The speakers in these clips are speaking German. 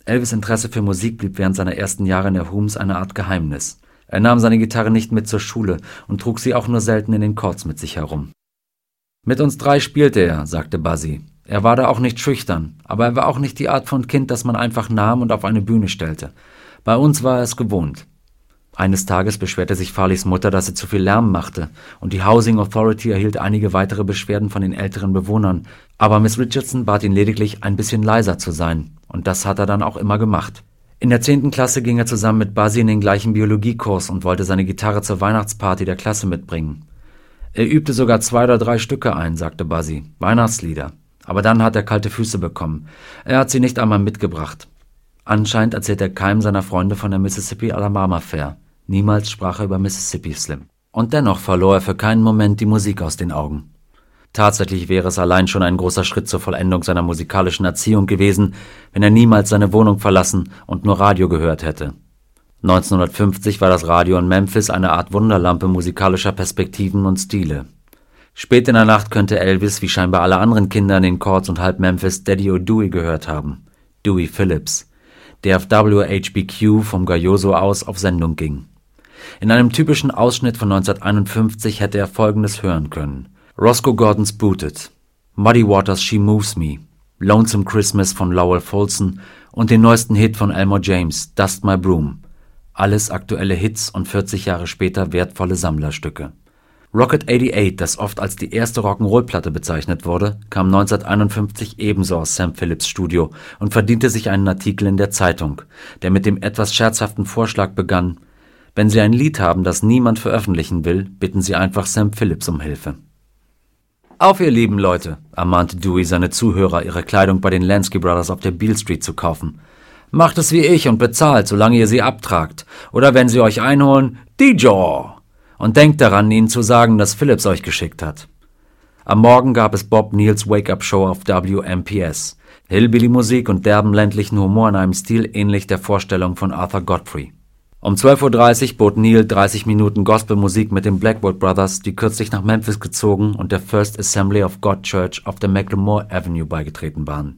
Elvis' Interesse für Musik blieb während seiner ersten Jahre in der Humes eine Art Geheimnis. Er nahm seine Gitarre nicht mit zur Schule und trug sie auch nur selten in den Chords mit sich herum. »Mit uns drei spielte er«, sagte Buzzy. »Er war da auch nicht schüchtern, aber er war auch nicht die Art von Kind, das man einfach nahm und auf eine Bühne stellte. Bei uns war er es gewohnt.« Eines Tages beschwerte sich Farleys Mutter, dass sie zu viel Lärm machte, und die Housing Authority erhielt einige weitere Beschwerden von den älteren Bewohnern, aber Miss Richardson bat ihn lediglich, ein bisschen leiser zu sein, und das hat er dann auch immer gemacht. In der 10. Klasse ging er zusammen mit Buzzy in den gleichen Biologiekurs und wollte seine Gitarre zur Weihnachtsparty der Klasse mitbringen. Er übte sogar 2 oder 3 Stücke ein, sagte Buzzy, Weihnachtslieder. Aber dann hat er kalte Füße bekommen. Er hat sie nicht einmal mitgebracht. Anscheinend erzählt er keinem seiner Freunde von der Mississippi-Alabama Fair. Niemals sprach er über Mississippi Slim. Und dennoch verlor er für keinen Moment die Musik aus den Augen. Tatsächlich wäre es allein schon ein großer Schritt zur Vollendung seiner musikalischen Erziehung gewesen, wenn er niemals seine Wohnung verlassen und nur Radio gehört hätte. 1950 war das Radio in Memphis eine Art Wunderlampe musikalischer Perspektiven und Stile. Spät in der Nacht könnte Elvis, wie scheinbar alle anderen Kinder in den Chords und halb Memphis, Daddy O'Dewey gehört haben. Dewey Phillips, der auf WHBQ vom Gayoso aus auf Sendung ging. In einem typischen Ausschnitt von 1951 hätte er Folgendes hören können: Roscoe Gordon's Booted, Muddy Waters' She Moves Me, Lonesome Christmas von Lowell Fulson und den neuesten Hit von Elmore James, Dust My Broom. Alles aktuelle Hits und 40 Jahre später wertvolle Sammlerstücke. Rocket 88, das oft als die erste Rock'n'Roll-Platte bezeichnet wurde, kam 1951 ebenso aus Sam Phillips Studio und verdiente sich einen Artikel in der Zeitung, der mit dem etwas scherzhaften Vorschlag begann: Wenn Sie ein Lied haben, das niemand veröffentlichen will, bitten Sie einfach Sam Phillips um Hilfe. »Auf, ihr lieben Leute«, ermahnte Dewey seine Zuhörer, ihre Kleidung bei den Lansky Brothers auf der Beale Street zu kaufen. »Macht es wie ich und bezahlt, solange ihr sie abtragt. Oder wenn sie euch einholen, die Jaw. Und denkt daran, ihnen zu sagen, dass Phillips euch geschickt hat.« Am Morgen gab es Bob Neals Wake-up-Show auf WMPS. Hillbilly-Musik und derben ländlichen Humor in einem Stil ähnlich der Vorstellung von Arthur Godfrey. Um 12:30 Uhr bot Neal 30 Minuten Gospelmusik mit den Blackwood Brothers, die kürzlich nach Memphis gezogen und der First Assembly of God Church auf der Macklemore Avenue beigetreten waren.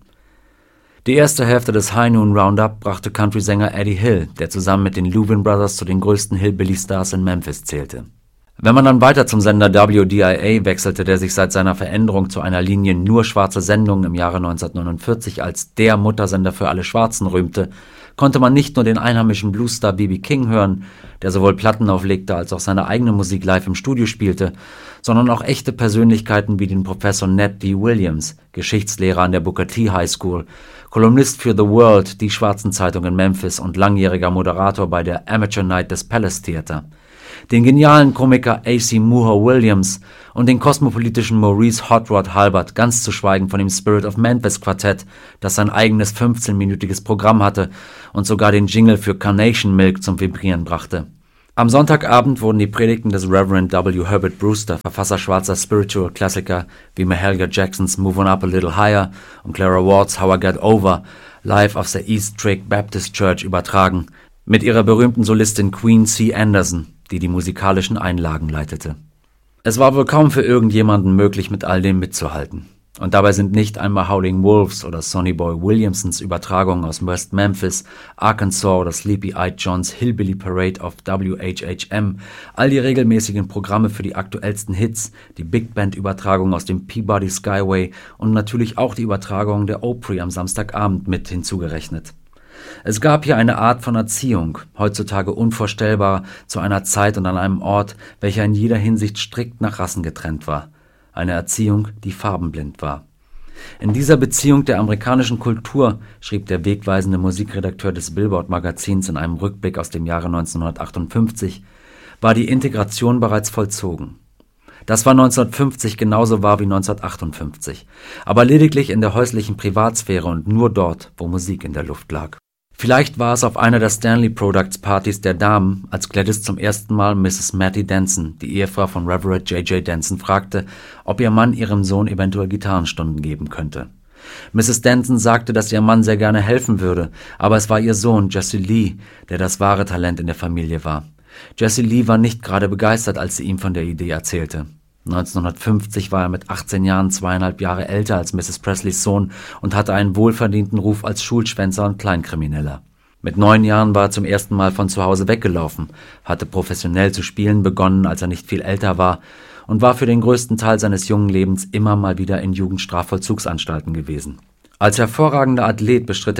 Die erste Hälfte des High Noon Roundup brachte Country-Sänger Eddie Hill, der zusammen mit den Louvin Brothers zu den größten Hillbilly-Stars in Memphis zählte. Wenn man dann weiter zum Sender WDIA wechselte, der sich seit seiner Veränderung zu einer Linie nur schwarze Sendungen im Jahre 1949 als der Muttersender für alle Schwarzen rühmte, konnte man nicht nur den einheimischen Bluesstar B.B. King hören, der sowohl Platten auflegte als auch seine eigene Musik live im Studio spielte, sondern auch echte Persönlichkeiten wie den Professor Ned D. Williams, Geschichtslehrer an der Booker T. High School, Kolumnist für The World, die Schwarzenzeitung in Memphis und langjähriger Moderator bei der Amateur Night des Palace Theater, den genialen Komiker A.C. Mooher Williams und den kosmopolitischen Maurice Hot Rod Halbert, ganz zu schweigen von dem Spirit of Memphis Quartett, das sein eigenes 15-minütiges Programm hatte und sogar den Jingle für Carnation Milk zum Vibrieren brachte. Am Sonntagabend wurden die Predigten des Reverend W. Herbert Brewster, Verfasser schwarzer Spiritual-Klassiker wie Mahalia Jacksons Move On Up a Little Higher und Clara Ward's How I Got Over, live aus der East Drake Baptist Church übertragen, mit ihrer berühmten Solistin Queen C. Anderson, die die musikalischen Einlagen leitete. Es war wohl kaum für irgendjemanden möglich, mit all dem mitzuhalten. Und dabei sind nicht einmal Howling Wolves oder Sonny Boy Williamsons Übertragungen aus West Memphis, Arkansas oder Sleepy-Eyed Johns Hillbilly Parade auf WHHM, all die regelmäßigen Programme für die aktuellsten Hits, die Big Band-Übertragung aus dem Peabody Skyway und natürlich auch die Übertragung der Opry am Samstagabend mit hinzugerechnet. Es gab hier eine Art von Erziehung, heutzutage unvorstellbar, zu einer Zeit und an einem Ort, welcher in jeder Hinsicht strikt nach Rassen getrennt war. Eine Erziehung, die farbenblind war. In dieser Beziehung der amerikanischen Kultur, schrieb der wegweisende Musikredakteur des Billboard-Magazins in einem Rückblick aus dem Jahre 1958, war die Integration bereits vollzogen. Das war 1950 genauso wahr wie 1958, aber lediglich in der häuslichen Privatsphäre und nur dort, wo Musik in der Luft lag. Vielleicht war es auf einer der Stanley Products Partys der Damen, als Gladys zum ersten Mal Mrs. Mattie Denson, die Ehefrau von Reverend J.J. Denson, fragte, ob ihr Mann ihrem Sohn eventuell Gitarrenstunden geben könnte. Mrs. Denson sagte, dass ihr Mann sehr gerne helfen würde, aber es war ihr Sohn Jesse Lee, der das wahre Talent in der Familie war. Jesse Lee war nicht gerade begeistert, als sie ihm von der Idee erzählte. 1950 war er mit 18 Jahren 2,5 Jahre älter als Mrs. Presleys Sohn und hatte einen wohlverdienten Ruf als Schulschwänzer und Kleinkrimineller. Mit 9 Jahren war er zum ersten Mal von zu Hause weggelaufen, hatte professionell zu spielen begonnen, als er nicht viel älter war, und war für den größten Teil seines jungen Lebens immer mal wieder in Jugendstrafvollzugsanstalten gewesen. Als hervorragender Athlet bestritt er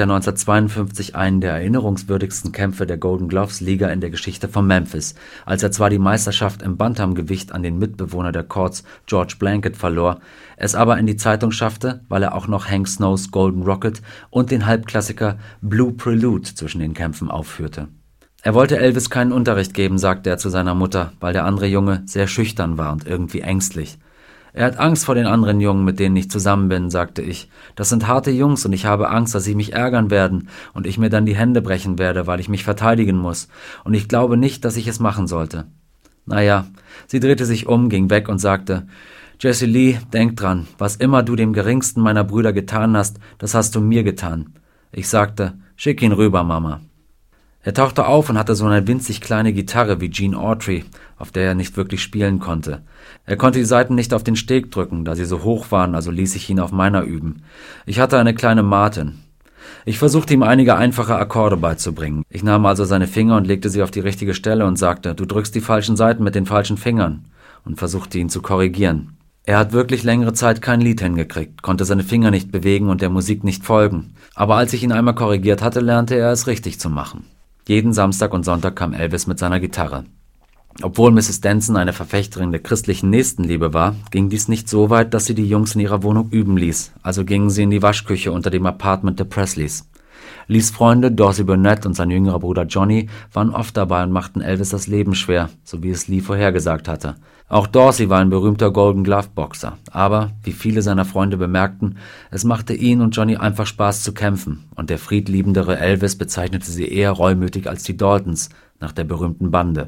1952 einen der erinnerungswürdigsten Kämpfe der Golden Gloves Liga in der Geschichte von Memphis, als er zwar die Meisterschaft im Bantamgewicht an den Mitbewohner der Courts, George Blanket, verlor, es aber in die Zeitung schaffte, weil er auch noch Hank Snows Golden Rocket und den Halbklassiker Blue Prelude zwischen den Kämpfen aufführte. Er wollte Elvis keinen Unterricht geben, sagte er zu seiner Mutter, weil der andere Junge sehr schüchtern war und irgendwie ängstlich. Er hat Angst vor den anderen Jungen, mit denen ich zusammen bin, sagte ich. Das sind harte Jungs und ich habe Angst, dass sie mich ärgern werden und ich mir dann die Hände brechen werde, weil ich mich verteidigen muss. Und ich glaube nicht, dass ich es machen sollte. Naja, sie drehte sich um, ging weg und sagte, Jesse Lee, denk dran, was immer du dem geringsten meiner Brüder getan hast, das hast du mir getan. Ich sagte, schick ihn rüber, Mama. Er tauchte auf und hatte so eine winzig kleine Gitarre wie Gene Autry, auf der er nicht wirklich spielen konnte. Er konnte die Saiten nicht auf den Steg drücken, da sie so hoch waren, also ließ ich ihn auf meiner üben. Ich hatte eine kleine Martin. Ich versuchte ihm einige einfache Akkorde beizubringen. Ich nahm also seine Finger und legte sie auf die richtige Stelle und sagte, du drückst die falschen Saiten mit den falschen Fingern, und versuchte ihn zu korrigieren. Er hat wirklich längere Zeit kein Lied hingekriegt, konnte seine Finger nicht bewegen und der Musik nicht folgen. Aber als ich ihn einmal korrigiert hatte, lernte er es richtig zu machen. Jeden Samstag und Sonntag kam Elvis mit seiner Gitarre. Obwohl Mrs. Denson eine Verfechterin der christlichen Nächstenliebe war, ging dies nicht so weit, dass sie die Jungs in ihrer Wohnung üben ließ, also gingen sie in die Waschküche unter dem Apartment der Presleys. Lees Freunde Dorsey Burnett und sein jüngerer Bruder Johnny waren oft dabei und machten Elvis das Leben schwer, so wie es Lee vorhergesagt hatte. Auch Dorsey war ein berühmter Golden Glove Boxer, aber, wie viele seiner Freunde bemerkten, es machte ihn und Johnny einfach Spaß zu kämpfen, und der friedliebendere Elvis bezeichnete sie eher reumütig als die Daltons, nach der berühmten Bande.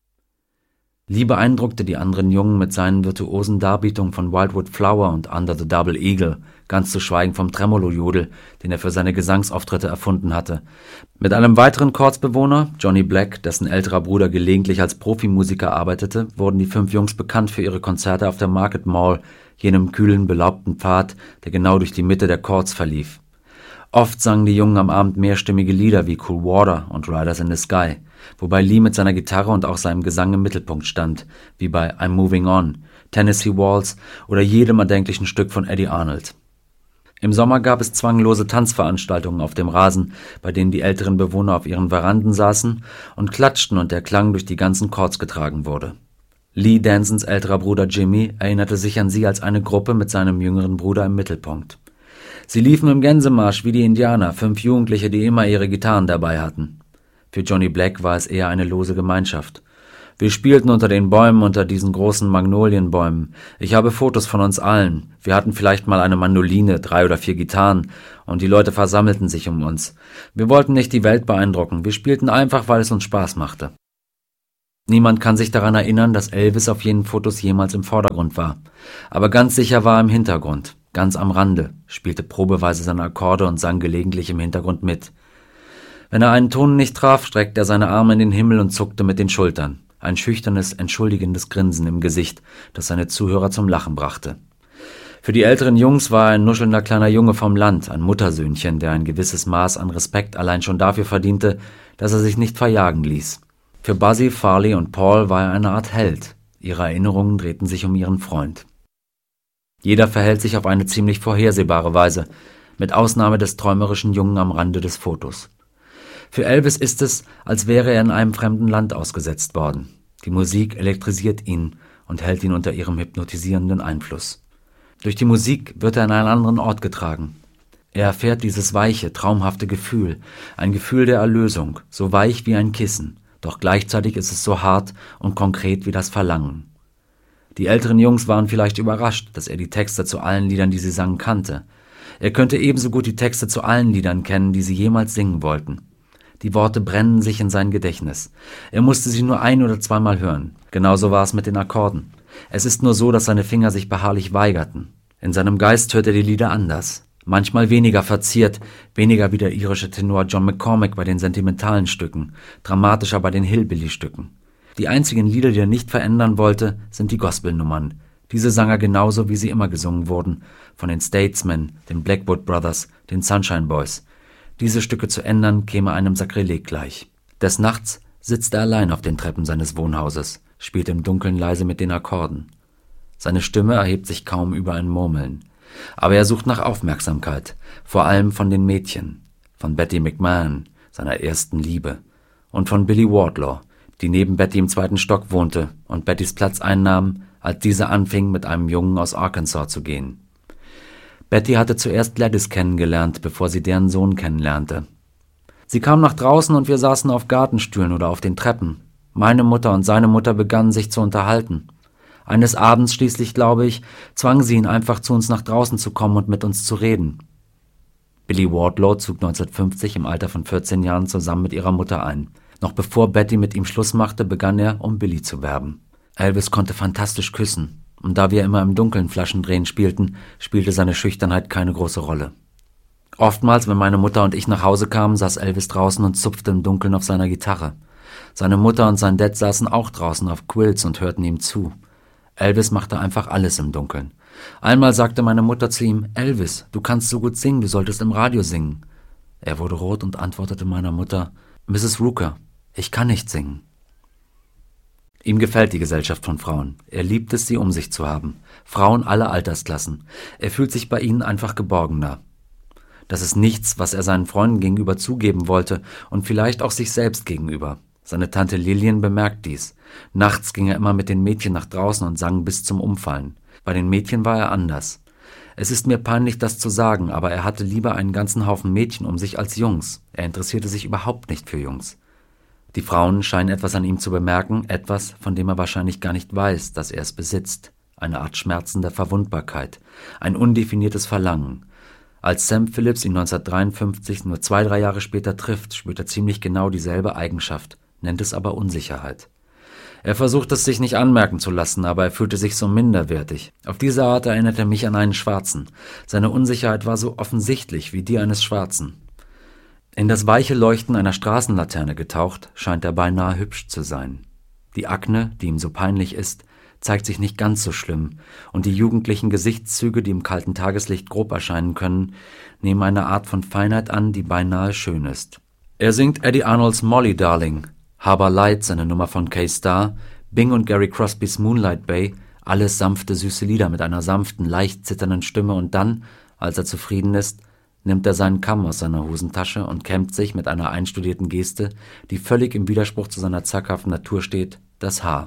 Lee beeindruckte die anderen Jungen mit seinen virtuosen Darbietungen von Wildwood Flower und Under the Double Eagle, ganz zu schweigen vom Tremolo-Jodel, den er für seine Gesangsauftritte erfunden hatte. Mit einem weiteren Courts-Bewohner, Johnny Black, dessen älterer Bruder gelegentlich als Profimusiker arbeitete, wurden die 5 Jungs bekannt für ihre Konzerte auf der Market Mall, jenem kühlen, belaubten Pfad, der genau durch die Mitte der Courts verlief. Oft sangen die Jungen am Abend mehrstimmige Lieder wie Cool Water und Riders in the Sky, wobei Lee mit seiner Gitarre und auch seinem Gesang im Mittelpunkt stand, wie bei I'm Moving On, Tennessee Waltz oder jedem erdenklichen Stück von Eddie Arnold. Im Sommer gab es zwanglose Tanzveranstaltungen auf dem Rasen, bei denen die älteren Bewohner auf ihren Veranden saßen und klatschten und der Klang durch die ganzen Courts getragen wurde. Lee Dansons älterer Bruder Jimmy erinnerte sich an sie als eine Gruppe mit seinem jüngeren Bruder im Mittelpunkt. Sie liefen im Gänsemarsch wie die Indianer, 5 Jugendliche, die immer ihre Gitarren dabei hatten. Für Johnny Black war es eher eine lose Gemeinschaft. Wir spielten unter den Bäumen, unter diesen großen Magnolienbäumen. Ich habe Fotos von uns allen. Wir hatten vielleicht mal eine Mandoline, 3 oder 4 Gitarren, und die Leute versammelten sich um uns. Wir wollten nicht die Welt beeindrucken, wir spielten einfach, weil es uns Spaß machte. Niemand kann sich daran erinnern, dass Elvis auf jenen Fotos jemals im Vordergrund war. Aber ganz sicher war er im Hintergrund, ganz am Rande, spielte probeweise seine Akkorde und sang gelegentlich im Hintergrund mit. Wenn er einen Ton nicht traf, streckte er seine Arme in den Himmel und zuckte mit den Schultern. Ein schüchternes, entschuldigendes Grinsen im Gesicht, das seine Zuhörer zum Lachen brachte. Für die älteren Jungs war er ein nuschelnder kleiner Junge vom Land, ein Muttersöhnchen, der ein gewisses Maß an Respekt allein schon dafür verdiente, dass er sich nicht verjagen ließ. Für Buzzy, Farley und Paul war er eine Art Held. Ihre Erinnerungen drehten sich um ihren Freund. Jeder verhält sich auf eine ziemlich vorhersehbare Weise, mit Ausnahme des träumerischen Jungen am Rande des Fotos. Für Elvis ist es, als wäre er in einem fremden Land ausgesetzt worden. Die Musik elektrisiert ihn und hält ihn unter ihrem hypnotisierenden Einfluss. Durch die Musik wird er an einen anderen Ort getragen. Er erfährt dieses weiche, traumhafte Gefühl, ein Gefühl der Erlösung, so weich wie ein Kissen, doch gleichzeitig ist es so hart und konkret wie das Verlangen. Die älteren Jungs waren vielleicht überrascht, dass er die Texte zu allen Liedern, die sie sangen, kannte. Er könnte ebenso gut die Texte zu allen Liedern kennen, die sie jemals singen wollten. Die Worte brennen sich in sein Gedächtnis. Er musste sie nur 1- oder 2-mal hören. Genauso war es mit den Akkorden. Es ist nur so, dass seine Finger sich beharrlich weigerten. In seinem Geist hört er die Lieder anders. Manchmal weniger verziert, weniger wie der irische Tenor John McCormack bei den sentimentalen Stücken, dramatischer bei den Hillbilly-Stücken. Die einzigen Lieder, die er nicht verändern wollte, sind die Gospelnummern, Diese sang er genauso, wie sie immer gesungen wurden, von den Statesmen, den Blackwood Brothers, den Sunshine Boys. Diese Stücke zu ändern, käme einem Sakrileg gleich. Des Nachts sitzt er allein auf den Treppen seines Wohnhauses, spielt im Dunkeln leise mit den Akkorden. Seine Stimme erhebt sich kaum über ein Murmeln. Aber er sucht nach Aufmerksamkeit, vor allem von den Mädchen, von Betty McMahon, seiner ersten Liebe, und von Billy Wardlaw, die neben Betty im 2. Stock wohnte und Bettys Platz einnahm, als diese anfing, mit einem Jungen aus Arkansas zu gehen. Betty hatte zuerst Gladys kennengelernt, bevor sie deren Sohn kennenlernte. Sie kam nach draußen und wir saßen auf Gartenstühlen oder auf den Treppen. Meine Mutter und seine Mutter begannen sich zu unterhalten. Eines Abends schließlich, glaube ich, zwang sie ihn einfach zu uns nach draußen zu kommen und mit uns zu reden. Billy Wardlaw zog 1950 im Alter von 14 Jahren zusammen mit ihrer Mutter ein. Noch bevor Betty mit ihm Schluss machte, begann er, um Billy zu werben. Elvis konnte fantastisch küssen, und da wir immer im Dunkeln Flaschendrehen spielten, spielte seine Schüchternheit keine große Rolle. Oftmals, wenn meine Mutter und ich nach Hause kamen, saß Elvis draußen und zupfte im Dunkeln auf seiner Gitarre. Seine Mutter und sein Dad saßen auch draußen auf Quilts und hörten ihm zu. Elvis machte einfach alles im Dunkeln. Einmal sagte meine Mutter zu ihm: »Elvis, du kannst so gut singen, du solltest im Radio singen.« Er wurde rot und antwortete meiner Mutter: »Mrs. Rooker, ich kann nicht singen.« Ihm gefällt die Gesellschaft von Frauen. Er liebt es, sie um sich zu haben. Frauen aller Altersklassen. Er fühlt sich bei ihnen einfach geborgener. Das ist nichts, was er seinen Freunden gegenüber zugeben wollte und vielleicht auch sich selbst gegenüber. Seine Tante Lillian bemerkt dies. Nachts ging er immer mit den Mädchen nach draußen und sang bis zum Umfallen. Bei den Mädchen war er anders. Es ist mir peinlich, das zu sagen, aber er hatte lieber einen ganzen Haufen Mädchen um sich als Jungs. Er interessierte sich überhaupt nicht für Jungs. Die Frauen scheinen etwas an ihm zu bemerken, etwas, von dem er wahrscheinlich gar nicht weiß, dass er es besitzt. Eine Art schmerzender Verwundbarkeit, ein undefiniertes Verlangen. Als Sam Phillips ihn 1953, nur 2-3 Jahre später trifft, spürt er ziemlich genau dieselbe Eigenschaft, nennt es aber Unsicherheit. Er versucht es sich nicht anmerken zu lassen, aber er fühlte sich so minderwertig. Auf diese Art erinnert er mich an einen Schwarzen. Seine Unsicherheit war so offensichtlich wie die eines Schwarzen. In das weiche Leuchten einer Straßenlaterne getaucht, scheint er beinahe hübsch zu sein. Die Akne, die ihm so peinlich ist, zeigt sich nicht ganz so schlimm, und die jugendlichen Gesichtszüge, die im kalten Tageslicht grob erscheinen können, nehmen eine Art von Feinheit an, die beinahe schön ist. Er singt Eddie Arnolds Molly Darling, Harbor Light, seine Nummer von K-Star, Bing und Gary Crosbys Moonlight Bay, alles sanfte, süße Lieder mit einer sanften, leicht zitternden Stimme, und dann, als er zufrieden ist, nimmt er seinen Kamm aus seiner Hosentasche und kämmt sich mit einer einstudierten Geste, die völlig im Widerspruch zu seiner zaghaften Natur steht, das Haar.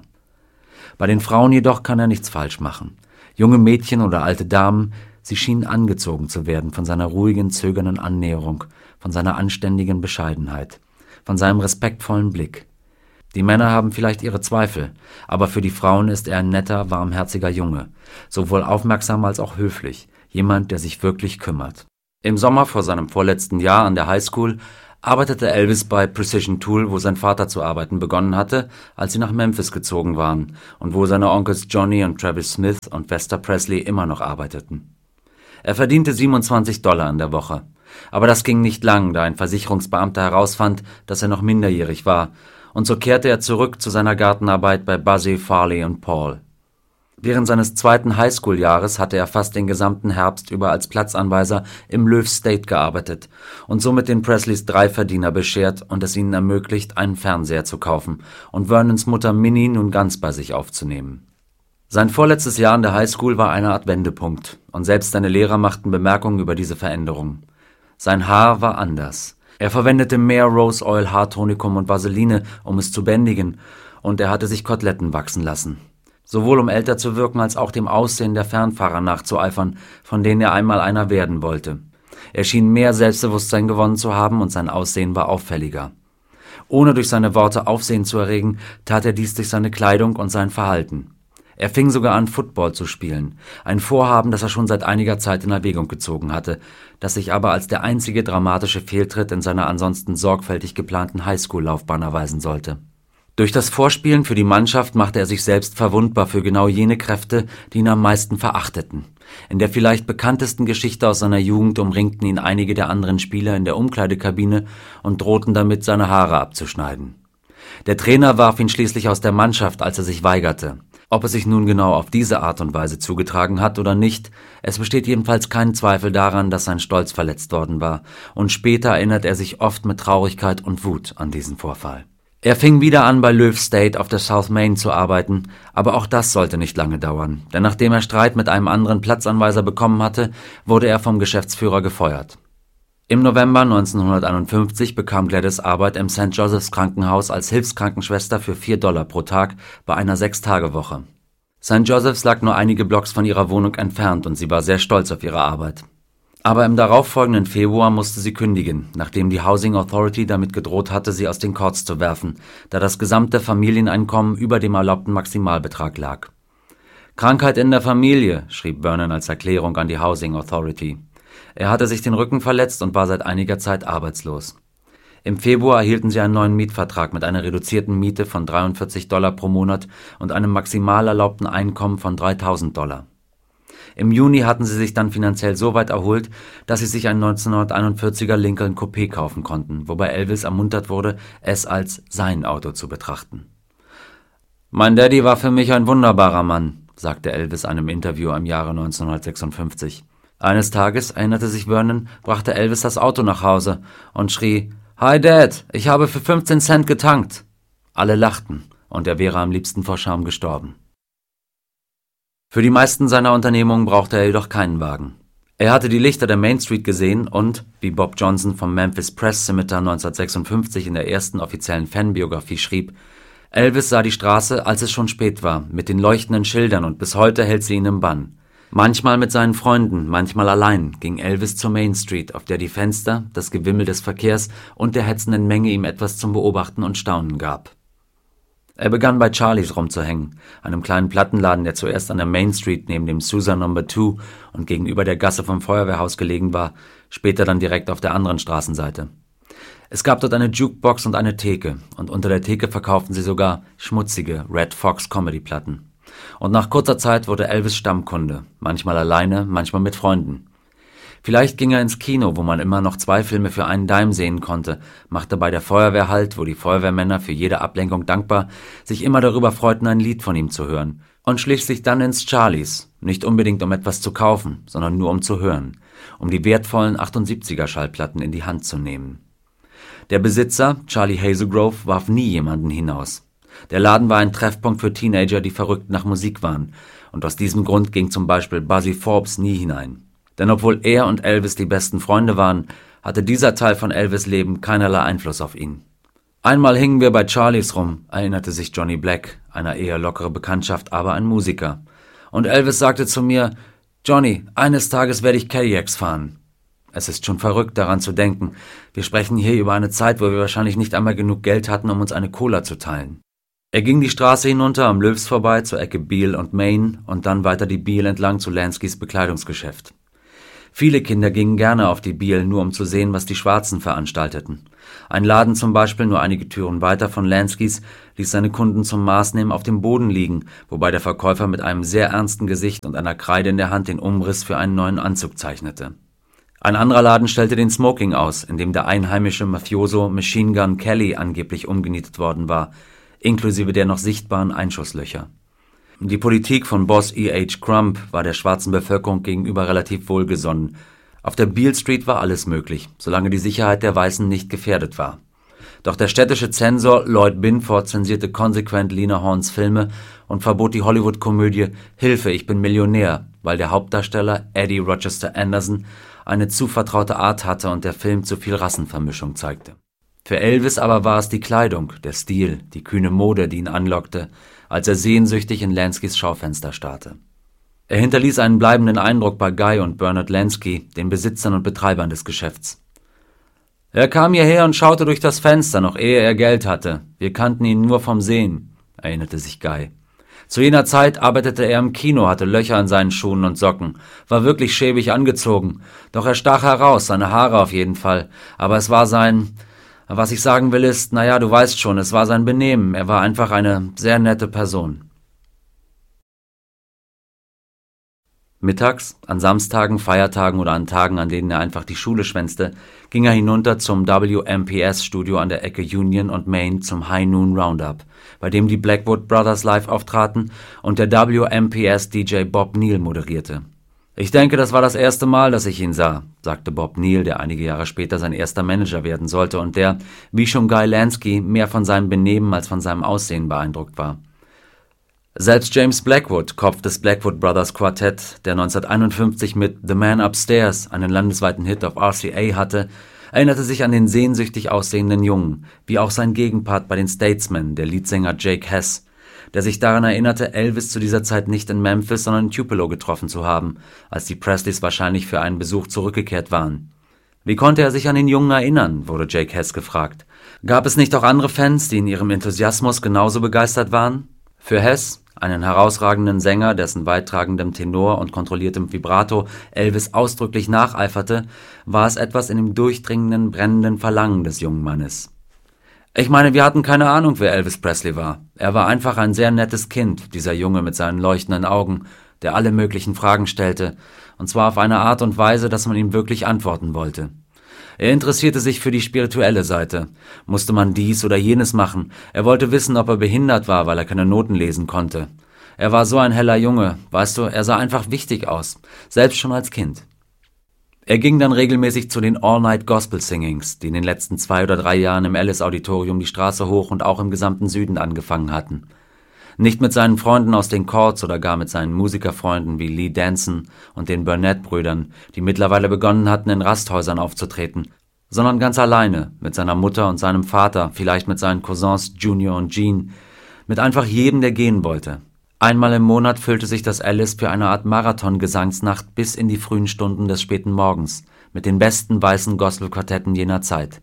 Bei den Frauen jedoch kann er nichts falsch machen. Junge Mädchen oder alte Damen, sie schienen angezogen zu werden von seiner ruhigen, zögernden Annäherung, von seiner anständigen Bescheidenheit, von seinem respektvollen Blick. Die Männer haben vielleicht ihre Zweifel, aber für die Frauen ist er ein netter, warmherziger Junge, sowohl aufmerksam als auch höflich, jemand, der sich wirklich kümmert. Im Sommer vor seinem vorletzten Jahr an der Highschool arbeitete Elvis bei Precision Tool, wo sein Vater zu arbeiten begonnen hatte, als sie nach Memphis gezogen waren und wo seine Onkels Johnny und Travis Smith und Vesta Presley immer noch arbeiteten. Er verdiente $27 in der Woche, aber das ging nicht lang, da ein Versicherungsbeamter herausfand, dass er noch minderjährig war, und so kehrte er zurück zu seiner Gartenarbeit bei Buzzy, Farley und Paul. Während seines 2. Highschool-Jahres hatte er fast den gesamten Herbst über als Platzanweiser im Löw State gearbeitet und somit den Presleys 3 Verdiener beschert und es ihnen ermöglicht, einen Fernseher zu kaufen und Vernons Mutter Minnie nun ganz bei sich aufzunehmen. Sein vorletztes Jahr an der Highschool war eine Art Wendepunkt und selbst seine Lehrer machten Bemerkungen über diese Veränderung. Sein Haar war anders. Er verwendete mehr Rose Oil, Haartonikum und Vaseline, um es zu bändigen, und er hatte sich Koteletten wachsen lassen. Sowohl um älter zu wirken, als auch dem Aussehen der Fernfahrer nachzueifern, von denen er einmal einer werden wollte. Er schien mehr Selbstbewusstsein gewonnen zu haben und sein Aussehen war auffälliger. Ohne durch seine Worte Aufsehen zu erregen, tat er dies durch seine Kleidung und sein Verhalten. Er fing sogar an, Football zu spielen, ein Vorhaben, das er schon seit einiger Zeit in Erwägung gezogen hatte, das sich aber als der einzige dramatische Fehltritt in seiner ansonsten sorgfältig geplanten Highschool-Laufbahn erweisen sollte. Durch das Vorspielen für die Mannschaft machte er sich selbst verwundbar für genau jene Kräfte, die ihn am meisten verachteten. In der vielleicht bekanntesten Geschichte aus seiner Jugend umringten ihn einige der anderen Spieler in der Umkleidekabine und drohten damit, seine Haare abzuschneiden. Der Trainer warf ihn schließlich aus der Mannschaft, als er sich weigerte. Ob es sich nun genau auf diese Art und Weise zugetragen hat oder nicht, es besteht jedenfalls kein Zweifel daran, dass sein Stolz verletzt worden war, und später erinnert er sich oft mit Traurigkeit und Wut an diesen Vorfall. Er fing wieder an, bei Löw State auf der South Main zu arbeiten, aber auch das sollte nicht lange dauern, denn nachdem er Streit mit einem anderen Platzanweiser bekommen hatte, wurde er vom Geschäftsführer gefeuert. Im November 1951 bekam Gladys Arbeit im St. Joseph's Krankenhaus als Hilfskrankenschwester für $4 pro Tag bei einer 6-Tage-Woche. St. Joseph's lag nur einige Blocks von ihrer Wohnung entfernt und sie war sehr stolz auf ihre Arbeit. Aber im darauffolgenden Februar musste sie kündigen, nachdem die Housing Authority damit gedroht hatte, sie aus den Courts zu werfen, da das gesamte Familieneinkommen über dem erlaubten Maximalbetrag lag. Krankheit in der Familie, schrieb Vernon als Erklärung an die Housing Authority. Er hatte sich den Rücken verletzt und war seit einiger Zeit arbeitslos. Im Februar erhielten sie einen neuen Mietvertrag mit einer reduzierten Miete von $43 pro Monat und einem maximal erlaubten Einkommen von $3.000. Im Juni hatten sie sich dann finanziell so weit erholt, dass sie sich ein 1941er Lincoln Coupé kaufen konnten, wobei Elvis ermuntert wurde, es als sein Auto zu betrachten. »Mein Daddy war für mich ein wunderbarer Mann«, sagte Elvis einem Interview im Jahre 1956. Eines Tages, erinnerte sich Vernon, brachte Elvis das Auto nach Hause und schrie, »Hi Dad, ich habe für 15 Cent getankt.« Alle lachten, und er wäre am liebsten vor Scham gestorben. Für die meisten seiner Unternehmungen brauchte er jedoch keinen Wagen. Er hatte die Lichter der Main Street gesehen und, wie Bob Johnson vom Memphis Press Scimitar 1956 in der ersten offiziellen Fanbiografie schrieb, Elvis sah die Straße, als es schon spät war, mit den leuchtenden Schildern, und bis heute hält sie ihn im Bann. Manchmal mit seinen Freunden, manchmal allein, ging Elvis zur Main Street, auf der die Fenster, das Gewimmel des Verkehrs und der hetzenden Menge ihm etwas zum Beobachten und Staunen gab. Er begann bei Charlies rumzuhängen, einem kleinen Plattenladen, der zuerst an der Main Street neben dem Sousa No. 2 und gegenüber der Gasse vom Feuerwehrhaus gelegen war, später dann direkt auf der anderen Straßenseite. Es gab dort eine Jukebox und eine Theke, und unter der Theke verkauften sie sogar schmutzige Red Fox Comedy-Platten. Und nach kurzer Zeit wurde Elvis Stammkunde, manchmal alleine, manchmal mit Freunden. Vielleicht ging er ins Kino, wo man immer noch 2 Filme für einen Dime sehen konnte, machte bei der Feuerwehr Halt, wo die Feuerwehrmänner für jede Ablenkung dankbar sich immer darüber freuten, ein Lied von ihm zu hören, und schlich sich dann ins Charlies, nicht unbedingt um etwas zu kaufen, sondern nur um zu hören, um die wertvollen 78er Schallplatten in die Hand zu nehmen. Der Besitzer, Charlie Hazelgrove, warf nie jemanden hinaus. Der Laden war ein Treffpunkt für Teenager, die verrückt nach Musik waren, und aus diesem Grund ging zum Beispiel Buzzy Forbes nie hinein. Denn obwohl er und Elvis die besten Freunde waren, hatte dieser Teil von Elvis' Leben keinerlei Einfluss auf ihn. »Einmal hingen wir bei Charlies rum«, erinnerte sich Johnny Black, einer eher lockere Bekanntschaft, aber ein Musiker. Und Elvis sagte zu mir, »Johnny, eines Tages werde ich Cadillacs fahren.« Es ist schon verrückt, daran zu denken. Wir sprechen hier über eine Zeit, wo wir wahrscheinlich nicht einmal genug Geld hatten, um uns eine Cola zu teilen. Er ging die Straße hinunter am Löws vorbei zur Ecke Beale und Main und dann weiter die Beale entlang zu Lanskys Bekleidungsgeschäft. Viele Kinder gingen gerne auf die Beale, nur um zu sehen, was die Schwarzen veranstalteten. Ein Laden zum Beispiel, nur einige Türen weiter von Lanskys, ließ seine Kunden zum Maßnehmen auf dem Boden liegen, wobei der Verkäufer mit einem sehr ernsten Gesicht und einer Kreide in der Hand den Umriss für einen neuen Anzug zeichnete. Ein anderer Laden stellte den Smoking aus, in dem der einheimische Mafioso Machine Gun Kelly angeblich umgenietet worden war, inklusive der noch sichtbaren Einschusslöcher. Die Politik von Boss E.H. Crump war der schwarzen Bevölkerung gegenüber relativ wohlgesonnen. Auf der Beale Street war alles möglich, solange die Sicherheit der Weißen nicht gefährdet war. Doch der städtische Zensor Lloyd Binford zensierte konsequent Lena Hornes Filme und verbot die Hollywood-Komödie »Hilfe, ich bin Millionär«, weil der Hauptdarsteller Eddie Rochester Anderson eine zu vertraute Art hatte und der Film zu viel Rassenvermischung zeigte. Für Elvis aber war es die Kleidung, der Stil, die kühne Mode, die ihn anlockte, als er sehnsüchtig in Lanskys Schaufenster starrte. Er hinterließ einen bleibenden Eindruck bei Guy und Bernard Lansky, den Besitzern und Betreibern des Geschäfts. »Er kam hierher und schaute durch das Fenster, noch ehe er Geld hatte. Wir kannten ihn nur vom Sehen«, erinnerte sich Guy. Zu jener Zeit arbeitete er im Kino, hatte Löcher in seinen Schuhen und Socken, war wirklich schäbig angezogen, doch er stach heraus, seine Haare auf jeden Fall, aber es war was ich sagen will ist, naja, du weißt schon, es war sein Benehmen, er war einfach eine sehr nette Person. Mittags, an Samstagen, Feiertagen oder an Tagen, an denen er einfach die Schule schwänzte, ging er hinunter zum WMPS-Studio an der Ecke Union und Main zum High Noon Roundup, bei dem die Blackwood Brothers live auftraten und der WMPS-DJ Bob Neal moderierte. »Ich denke, das war das erste Mal, dass ich ihn sah«, sagte Bob Neal, der einige Jahre später sein erster Manager werden sollte und der, wie schon Guy Lansky, mehr von seinem Benehmen als von seinem Aussehen beeindruckt war. Selbst James Blackwood, Kopf des Blackwood Brothers Quartett, der 1951 mit The Man Upstairs einen landesweiten Hit auf RCA hatte, erinnerte sich an den sehnsüchtig aussehenden Jungen, wie auch sein Gegenpart bei den Statesmen, der Leadsänger Jake Hess, der sich daran erinnerte, Elvis zu dieser Zeit nicht in Memphis, sondern in Tupelo getroffen zu haben, als die Presleys wahrscheinlich für einen Besuch zurückgekehrt waren. Wie konnte er sich an den Jungen erinnern, wurde Jake Hess gefragt. Gab es nicht auch andere Fans, die in ihrem Enthusiasmus genauso begeistert waren? Für Hess, einen herausragenden Sänger, dessen weittragendem Tenor und kontrolliertem Vibrato Elvis ausdrücklich nacheiferte, war es etwas in dem durchdringenden, brennenden Verlangen des jungen Mannes. »Ich meine, wir hatten keine Ahnung, wer Elvis Presley war. Er war einfach ein sehr nettes Kind, dieser Junge mit seinen leuchtenden Augen, der alle möglichen Fragen stellte, und zwar auf eine Art und Weise, dass man ihm wirklich antworten wollte. Er interessierte sich für die spirituelle Seite. Musste man dies oder jenes machen? Er wollte wissen, ob er behindert war, weil er keine Noten lesen konnte. Er war so ein heller Junge, weißt du, er sah einfach wichtig aus, selbst schon als Kind.« Er ging dann regelmäßig zu den All-Night-Gospel-Singings, die in den letzten 2 oder 3 Jahren im Ellis-Auditorium die Straße hoch und auch im gesamten Süden angefangen hatten. Nicht mit seinen Freunden aus den Chords oder gar mit seinen Musikerfreunden wie Lee Danson und den Burnett-Brüdern, die mittlerweile begonnen hatten, in Rasthäusern aufzutreten, sondern ganz alleine, mit seiner Mutter und seinem Vater, vielleicht mit seinen Cousins Junior und Gene, mit einfach jedem, der gehen wollte. Einmal im Monat füllte sich das Alice für eine Art Marathon-Gesangsnacht bis in die frühen Stunden des späten Morgens, mit den besten weißen Gospelquartetten jener Zeit.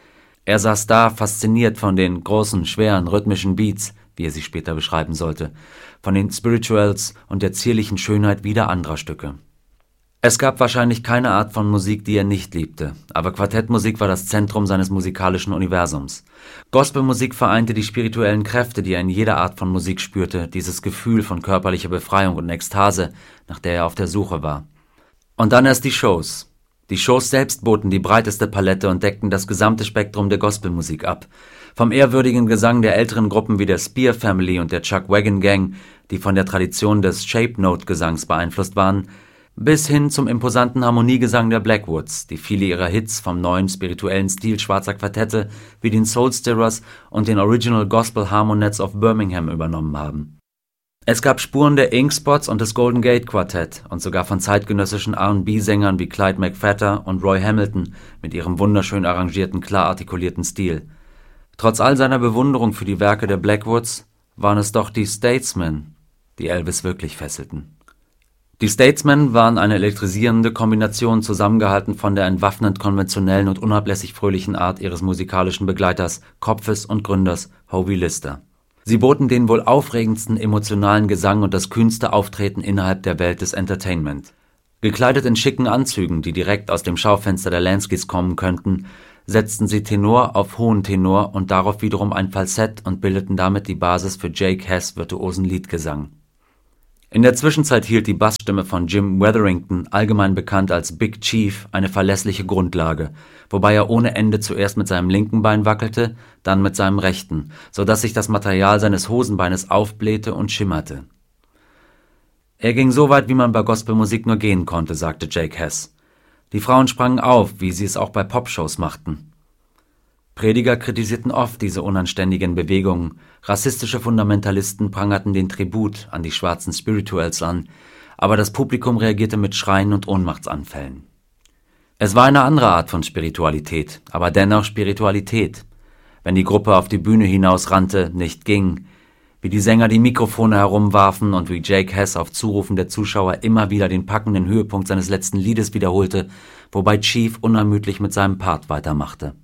Er saß da, fasziniert von den großen, schweren, rhythmischen Beats, wie er sie später beschreiben sollte, von den Spirituals und der zierlichen Schönheit wieder anderer Stücke. Es gab wahrscheinlich keine Art von Musik, die er nicht liebte, aber Quartettmusik war das Zentrum seines musikalischen Universums. Gospelmusik vereinte die spirituellen Kräfte, die er in jeder Art von Musik spürte, dieses Gefühl von körperlicher Befreiung und Ekstase, nach der er auf der Suche war. Und dann erst die Shows. Die Shows selbst boten die breiteste Palette und deckten das gesamte Spektrum der Gospelmusik ab. Vom ehrwürdigen Gesang der älteren Gruppen wie der Spear Family und der Chuck Wagon Gang, die von der Tradition des Shape-Note-Gesangs beeinflusst waren, bis hin zum imposanten Harmoniegesang der Blackwoods, die viele ihrer Hits vom neuen spirituellen Stil schwarzer Quartette wie den Soul Stirrers und den Original Gospel Harmonettes of Birmingham übernommen haben. Es gab Spuren der Ink-Spots und des Golden Gate Quartett und sogar von zeitgenössischen R&B-Sängern wie Clyde McPhatter und Roy Hamilton mit ihrem wunderschön arrangierten, klar artikulierten Stil. Trotz all seiner Bewunderung für die Werke der Blackwoods waren es doch die Statesmen, die Elvis wirklich fesselten. Die Statesmen waren eine elektrisierende Kombination, zusammengehalten von der entwaffnend konventionellen und unablässig fröhlichen Art ihres musikalischen Begleiters, Kopfes und Gründers Howie Lister. Sie boten den wohl aufregendsten emotionalen Gesang und das kühnste Auftreten innerhalb der Welt des Entertainment. Gekleidet in schicken Anzügen, die direkt aus dem Schaufenster der Lanskys kommen könnten, setzten sie Tenor auf hohen Tenor und darauf wiederum ein Falsett und bildeten damit die Basis für Jake Hess' virtuosen Liedgesang. In der Zwischenzeit hielt die Bassstimme von Jim Wetherington, allgemein bekannt als Big Chief, eine verlässliche Grundlage, wobei er ohne Ende zuerst mit seinem linken Bein wackelte, dann mit seinem rechten, so dass sich das Material seines Hosenbeines aufblähte und schimmerte. Er ging so weit, wie man bei Gospelmusik nur gehen konnte, sagte Jake Hess. Die Frauen sprangen auf, wie sie es auch bei Popshows machten. Prediger kritisierten oft diese unanständigen Bewegungen, rassistische Fundamentalisten prangerten den Tribut an die schwarzen Spirituals an, aber das Publikum reagierte mit Schreien und Ohnmachtsanfällen. Es war eine andere Art von Spiritualität, aber dennoch Spiritualität. Wenn die Gruppe auf die Bühne hinausrannte, nicht ging, wie die Sänger die Mikrofone herumwarfen und wie Jake Hess auf Zurufen der Zuschauer immer wieder den packenden Höhepunkt seines letzten Liedes wiederholte, wobei Chief unermüdlich mit seinem Part weitermachte.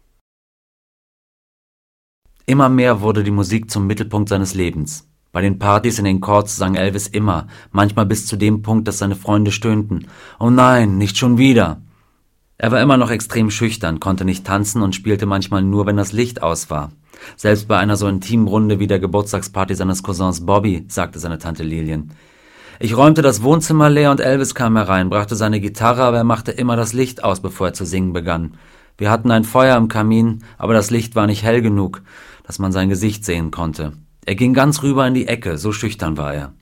Immer mehr wurde die Musik zum Mittelpunkt seines Lebens. Bei den Partys in den Chords sang Elvis immer, manchmal bis zu dem Punkt, dass seine Freunde stöhnten. »Oh nein, nicht schon wieder!« Er war immer noch extrem schüchtern, konnte nicht tanzen und spielte manchmal nur, wenn das Licht aus war. Selbst bei einer so intimen Runde wie der Geburtstagsparty seines Cousins Bobby, sagte seine Tante Lillian. Ich räumte das Wohnzimmer leer und Elvis kam herein, brachte seine Gitarre, aber er machte immer das Licht aus, bevor er zu singen begann. Wir hatten ein Feuer im Kamin, aber das Licht war nicht hell genug, dass man sein Gesicht sehen konnte. Er ging ganz rüber in die Ecke, so schüchtern war er.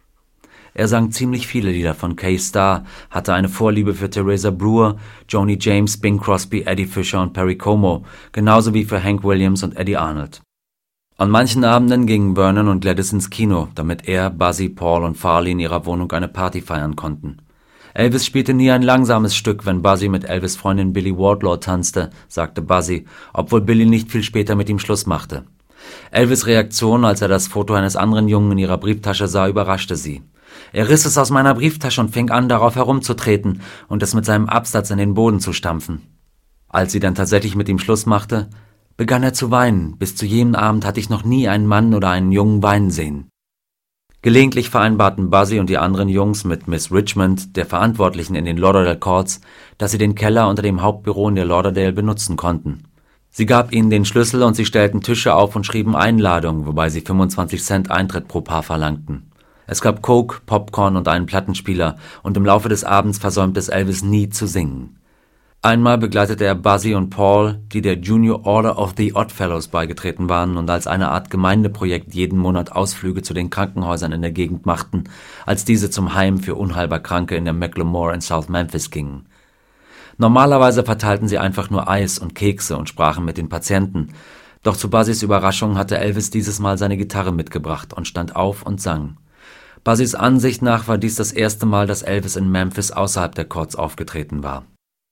Er sang ziemlich viele Lieder von Kay Starr, hatte eine Vorliebe für Teresa Brewer, Joni James, Bing Crosby, Eddie Fisher und Perry Como, genauso wie für Hank Williams und Eddie Arnold. An manchen Abenden gingen Vernon und Gladys ins Kino, damit er, Buzzy, Paul und Farley in ihrer Wohnung eine Party feiern konnten. Elvis spielte nie ein langsames Stück, wenn Buzzy mit Elvis' Freundin Billy Wardlaw tanzte, sagte Buzzy, obwohl Billy nicht viel später mit ihm Schluss machte. Elvis' Reaktion, als er das Foto eines anderen Jungen in ihrer Brieftasche sah, überraschte sie. Er riss es aus meiner Brieftasche und fing an, darauf herumzutreten und es mit seinem Absatz in den Boden zu stampfen. Als sie dann tatsächlich mit ihm Schluss machte, begann er zu weinen. Bis zu jenem Abend hatte ich noch nie einen Mann oder einen Jungen weinen sehen. Gelegentlich vereinbarten Buzzy und die anderen Jungs mit Miss Richmond, der Verantwortlichen in den Lauderdale Courts, dass sie den Keller unter dem Hauptbüro in der Lauderdale benutzen konnten. Sie gab ihnen den Schlüssel und sie stellten Tische auf und schrieben Einladungen, wobei sie 25 Cent Eintritt pro Paar verlangten. Es gab Coke, Popcorn und einen Plattenspieler und im Laufe des Abends versäumte es Elvis nie zu singen. Einmal begleitete er Buzzy und Paul, die der Junior Order of the Oddfellows beigetreten waren und als eine Art Gemeindeprojekt jeden Monat Ausflüge zu den Krankenhäusern in der Gegend machten, als diese zum Heim für unheilbar Kranke in der Macklemore in South Memphis gingen. Normalerweise verteilten sie einfach nur Eis und Kekse und sprachen mit den Patienten, doch zu Buzzys Überraschung hatte Elvis dieses Mal seine Gitarre mitgebracht und stand auf und sang. Buzzys Ansicht nach war dies das erste Mal, dass Elvis in Memphis außerhalb der Courts aufgetreten war.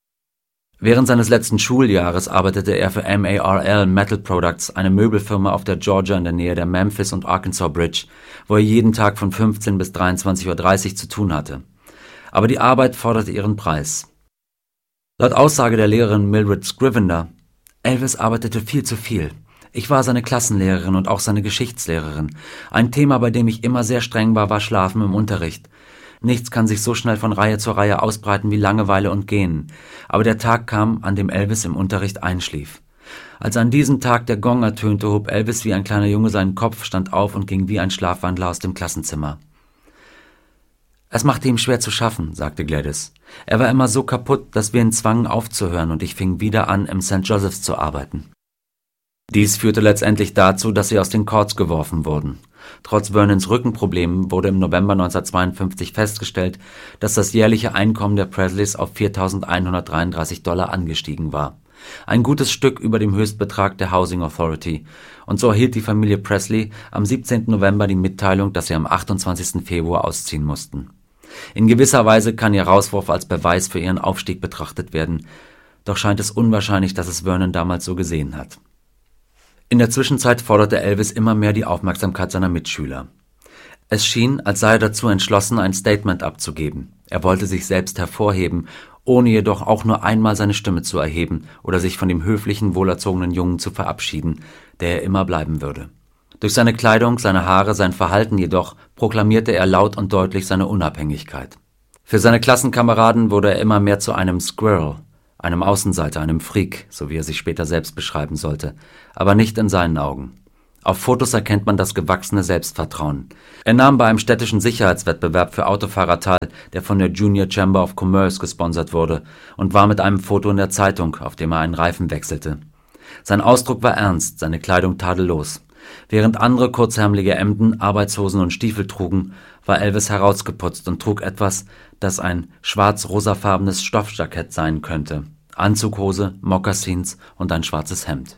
Während seines letzten Schuljahres arbeitete er für MARL Metal Products, eine Möbelfirma auf der Georgia in der Nähe der Memphis und Arkansas Bridge, wo er jeden Tag von 15 bis 23:30 Uhr zu tun hatte. Aber die Arbeit forderte ihren Preis. Laut Aussage der Lehrerin Mildred Scrivener, Elvis arbeitete viel zu viel. Ich war seine Klassenlehrerin und auch seine Geschichtslehrerin. Ein Thema, bei dem ich immer sehr streng war, war Schlafen im Unterricht. Nichts kann sich so schnell von Reihe zu Reihe ausbreiten wie Langeweile und Gähnen. Aber der Tag kam, an dem Elvis im Unterricht einschlief. Als an diesem Tag der Gong ertönte, hob Elvis wie ein kleiner Junge seinen Kopf, stand auf und ging wie ein Schlafwandler aus dem Klassenzimmer. Es machte ihm schwer zu schaffen, sagte Gladys. Er war immer so kaputt, dass wir ihn zwangen aufzuhören und ich fing wieder an, im St. Joseph's zu arbeiten. Dies führte letztendlich dazu, dass sie aus den Courts geworfen wurden. Trotz Vernons Rückenproblemen wurde im November 1952 festgestellt, dass das jährliche Einkommen der Presleys auf $4.133 angestiegen war. Ein gutes Stück über dem Höchstbetrag der Housing Authority. Und so erhielt die Familie Presley am 17. November die Mitteilung, dass sie am 28. Februar ausziehen mussten. In gewisser Weise kann ihr Rauswurf als Beweis für ihren Aufstieg betrachtet werden, doch scheint es unwahrscheinlich, dass es Vernon damals so gesehen hat. In der Zwischenzeit forderte Elvis immer mehr die Aufmerksamkeit seiner Mitschüler. Es schien, als sei er dazu entschlossen, ein Statement abzugeben. Er wollte sich selbst hervorheben, ohne jedoch auch nur einmal seine Stimme zu erheben oder sich von dem höflichen, wohlerzogenen Jungen zu verabschieden, der er immer bleiben würde. Durch seine Kleidung, seine Haare, sein Verhalten jedoch proklamierte er laut und deutlich seine Unabhängigkeit. Für seine Klassenkameraden wurde er immer mehr zu einem Squirrel, einem Außenseiter, einem Freak, so wie er sich später selbst beschreiben sollte, aber nicht in seinen Augen. Auf Fotos erkennt man das gewachsene Selbstvertrauen. Er nahm bei einem städtischen Sicherheitswettbewerb für Autofahrer teil, der von der Junior Chamber of Commerce gesponsert wurde, und war mit einem Foto in der Zeitung, auf dem er einen Reifen wechselte. Sein Ausdruck war ernst, seine Kleidung tadellos. Während andere kurzärmelige Hemden, Arbeitshosen und Stiefel trugen, war Elvis herausgeputzt und trug etwas, das ein schwarz-rosafarbenes Stoffjackett sein könnte, Anzughose, Mokassins und ein schwarzes Hemd.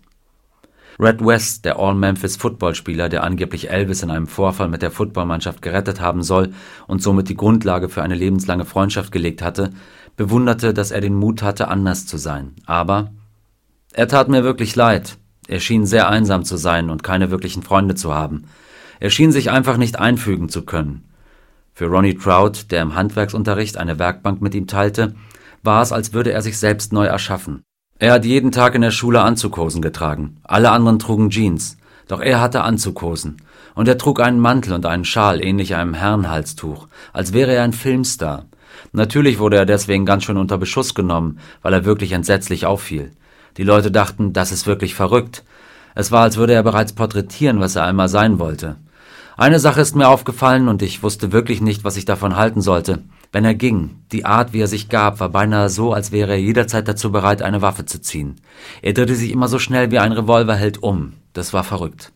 Red West, der All-Memphis-Footballspieler, der angeblich Elvis in einem Vorfall mit der Footballmannschaft gerettet haben soll und somit die Grundlage für eine lebenslange Freundschaft gelegt hatte, bewunderte, dass er den Mut hatte, anders zu sein. Aber er tat mir wirklich leid. Er schien sehr einsam zu sein und keine wirklichen Freunde zu haben. Er schien sich einfach nicht einfügen zu können. Für Ronnie Trout, der im Handwerksunterricht eine Werkbank mit ihm teilte, war es, als würde er sich selbst neu erschaffen. Er hat jeden Tag in der Schule Anzughosen getragen. Alle anderen trugen Jeans. Doch er hatte Anzughosen. Und er trug einen Mantel und einen Schal, ähnlich einem Herrenhalstuch, als wäre er ein Filmstar. Natürlich wurde er deswegen ganz schön unter Beschuss genommen, weil er wirklich entsetzlich auffiel. Die Leute dachten, das ist wirklich verrückt. Es war, als würde er bereits porträtieren, was er einmal sein wollte. Eine Sache ist mir aufgefallen und ich wusste wirklich nicht, was ich davon halten sollte. Wenn er ging, die Art, wie er sich gab, war beinahe so, als wäre er jederzeit dazu bereit, eine Waffe zu ziehen. Er drehte sich immer so schnell wie ein Revolverheld um. Das war verrückt.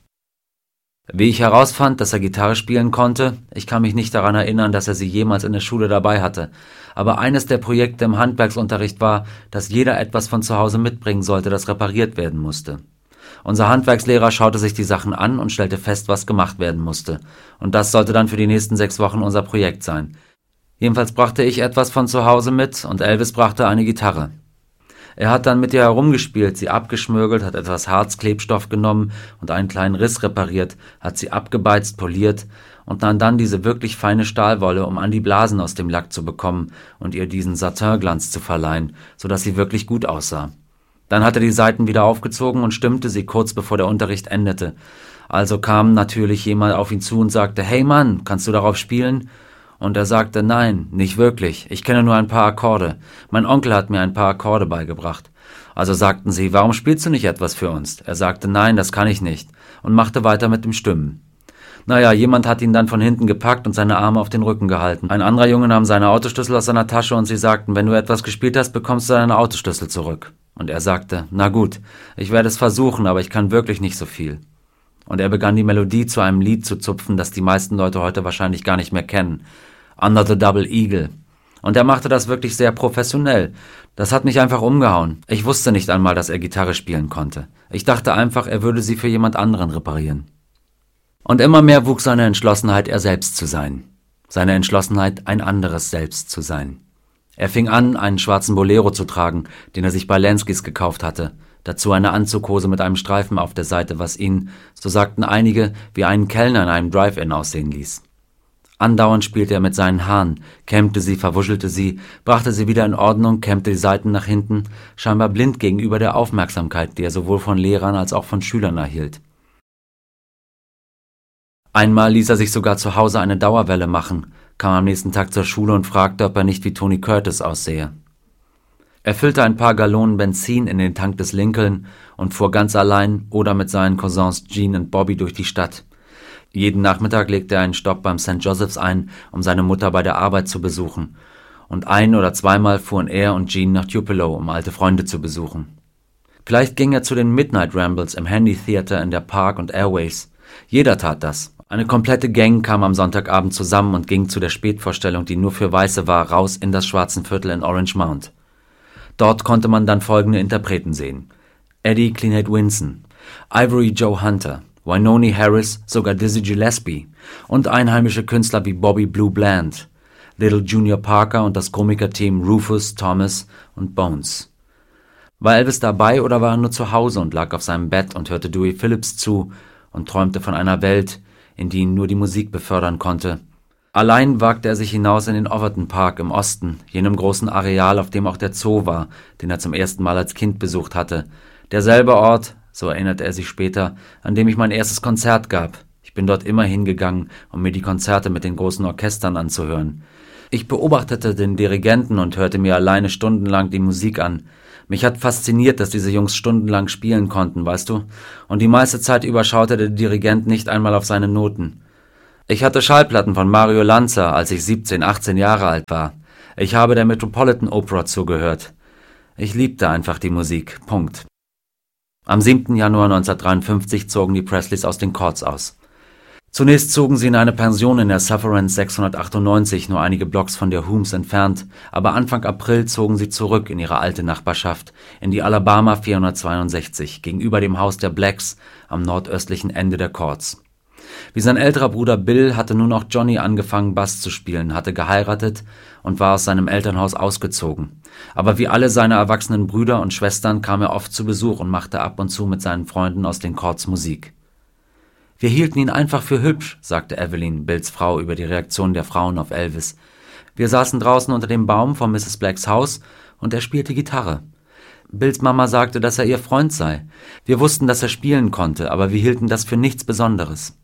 Wie ich herausfand, dass er Gitarre spielen konnte, ich kann mich nicht daran erinnern, dass er sie jemals in der Schule dabei hatte. Aber eines der Projekte im Handwerksunterricht war, dass jeder etwas von zu Hause mitbringen sollte, das repariert werden musste. Unser Handwerkslehrer schaute sich die Sachen an und stellte fest, was gemacht werden musste. Und das sollte dann für die nächsten 6 Wochen unser Projekt sein. Jedenfalls brachte ich etwas von zu Hause mit und Elvis brachte eine Gitarre. Er hat dann mit ihr herumgespielt, sie abgeschmürgelt, hat etwas Harzklebstoff genommen und einen kleinen Riss repariert, hat sie abgebeizt, poliert und nahm dann diese wirklich feine Stahlwolle, um an die Blasen aus dem Lack zu bekommen und ihr diesen Satin-Glanz zu verleihen, sodass sie wirklich gut aussah. Dann hat er die Saiten wieder aufgezogen und stimmte sie kurz bevor der Unterricht endete. Also kam natürlich jemand auf ihn zu und sagte, »Hey Mann, kannst du darauf spielen?« Und er sagte, »Nein, nicht wirklich. Ich kenne nur ein paar Akkorde. Mein Onkel hat mir ein paar Akkorde beigebracht.« Also sagten sie, »Warum spielst du nicht etwas für uns?« Er sagte, »Nein, das kann ich nicht« und machte weiter mit dem Stimmen. Naja, jemand hat ihn dann von hinten gepackt und seine Arme auf den Rücken gehalten. Ein anderer Junge nahm seine Autoschlüssel aus seiner Tasche und sie sagten, »Wenn du etwas gespielt hast, bekommst du deine Autoschlüssel zurück.« Und er sagte, »Na gut, ich werde es versuchen, aber ich kann wirklich nicht so viel.« Und er begann die Melodie zu einem Lied zu zupfen, das die meisten Leute heute wahrscheinlich gar nicht mehr kennen. Under the Double Eagle. Und er machte das wirklich sehr professionell. Das hat mich einfach umgehauen. Ich wusste nicht einmal, dass er Gitarre spielen konnte. Ich dachte einfach, er würde sie für jemand anderen reparieren. Und immer mehr wuchs seine Entschlossenheit, er selbst zu sein. Seine Entschlossenheit, ein anderes Selbst zu sein. Er fing an, einen schwarzen Bolero zu tragen, den er sich bei Lanskys gekauft hatte. Dazu eine Anzughose mit einem Streifen auf der Seite, was ihn, so sagten einige, wie einen Kellner in einem Drive-In aussehen ließ. Andauernd spielte er mit seinen Haaren, kämmte sie, verwuschelte sie, brachte sie wieder in Ordnung, kämmte die Seiten nach hinten, scheinbar blind gegenüber der Aufmerksamkeit, die er sowohl von Lehrern als auch von Schülern erhielt. Einmal ließ er sich sogar zu Hause eine Dauerwelle machen, kam am nächsten Tag zur Schule und fragte, ob er nicht wie Tony Curtis aussehe. Er füllte ein paar Gallonen Benzin in den Tank des Lincoln und fuhr ganz allein oder mit seinen Cousins Gene und Bobby durch die Stadt. Jeden Nachmittag legte er einen Stopp beim St. Joseph's ein, um seine Mutter bei der Arbeit zu besuchen. Und 1- oder zweimal fuhren er und Gene nach Tupelo, um alte Freunde zu besuchen. Vielleicht ging er zu den Midnight Rambles im Handy Theater in der Park und Airways. Jeder tat das. Eine komplette Gang kam am Sonntagabend zusammen und ging zu der Spätvorstellung, die nur für Weiße war, raus in das Schwarzenviertel in Orange Mount. Dort konnte man dann folgende Interpreten sehen: Eddie Cleanhead Winson, Ivory Joe Hunter, Wynonie Harris, sogar Dizzy Gillespie und einheimische Künstler wie Bobby Blue Bland, Little Junior Parker und das Komikerteam Rufus, Thomas und Bones. War Elvis dabei oder war er nur zu Hause und lag auf seinem Bett und hörte Dewey Phillips zu und träumte von einer Welt, in die ihn nur die Musik befördern konnte? Allein wagte er sich hinaus in den Overton Park im Osten, jenem großen Areal, auf dem auch der Zoo war, den er zum ersten Mal als Kind besucht hatte. Derselbe Ort, so erinnerte er sich später, an dem ich mein erstes Konzert gab. Ich bin dort immer hingegangen, um mir die Konzerte mit den großen Orchestern anzuhören. Ich beobachtete den Dirigenten und hörte mir alleine stundenlang die Musik an. Mich hat fasziniert, dass diese Jungs stundenlang spielen konnten, weißt du? Und die meiste Zeit über schaute der Dirigent nicht einmal auf seine Noten. Ich hatte Schallplatten von Mario Lanza, als ich 17, 18 Jahre alt war. Ich habe der Metropolitan Opera zugehört. Ich liebte einfach die Musik. Punkt. Am 7. Januar 1953 zogen die Presleys aus den Courts aus. Zunächst zogen sie in eine Pension in der Sufferance 698, nur einige Blocks von der Humes entfernt, aber Anfang April zogen sie zurück in ihre alte Nachbarschaft, in die Alabama 462, gegenüber dem Haus der Blacks am nordöstlichen Ende der Courts. Wie sein älterer Bruder Bill hatte nun auch Johnny angefangen, Bass zu spielen, hatte geheiratet und war aus seinem Elternhaus ausgezogen. Aber wie alle seine erwachsenen Brüder und Schwestern kam er oft zu Besuch und machte ab und zu mit seinen Freunden aus den Courts Musik. »Wir hielten ihn einfach für hübsch«, sagte Evelyn, Bills Frau, über die Reaktion der Frauen auf Elvis. »Wir saßen draußen unter dem Baum vor Mrs. Blacks Haus und er spielte Gitarre. Bills Mama sagte, dass er ihr Freund sei. Wir wussten, dass er spielen konnte, aber wir hielten das für nichts Besonderes.«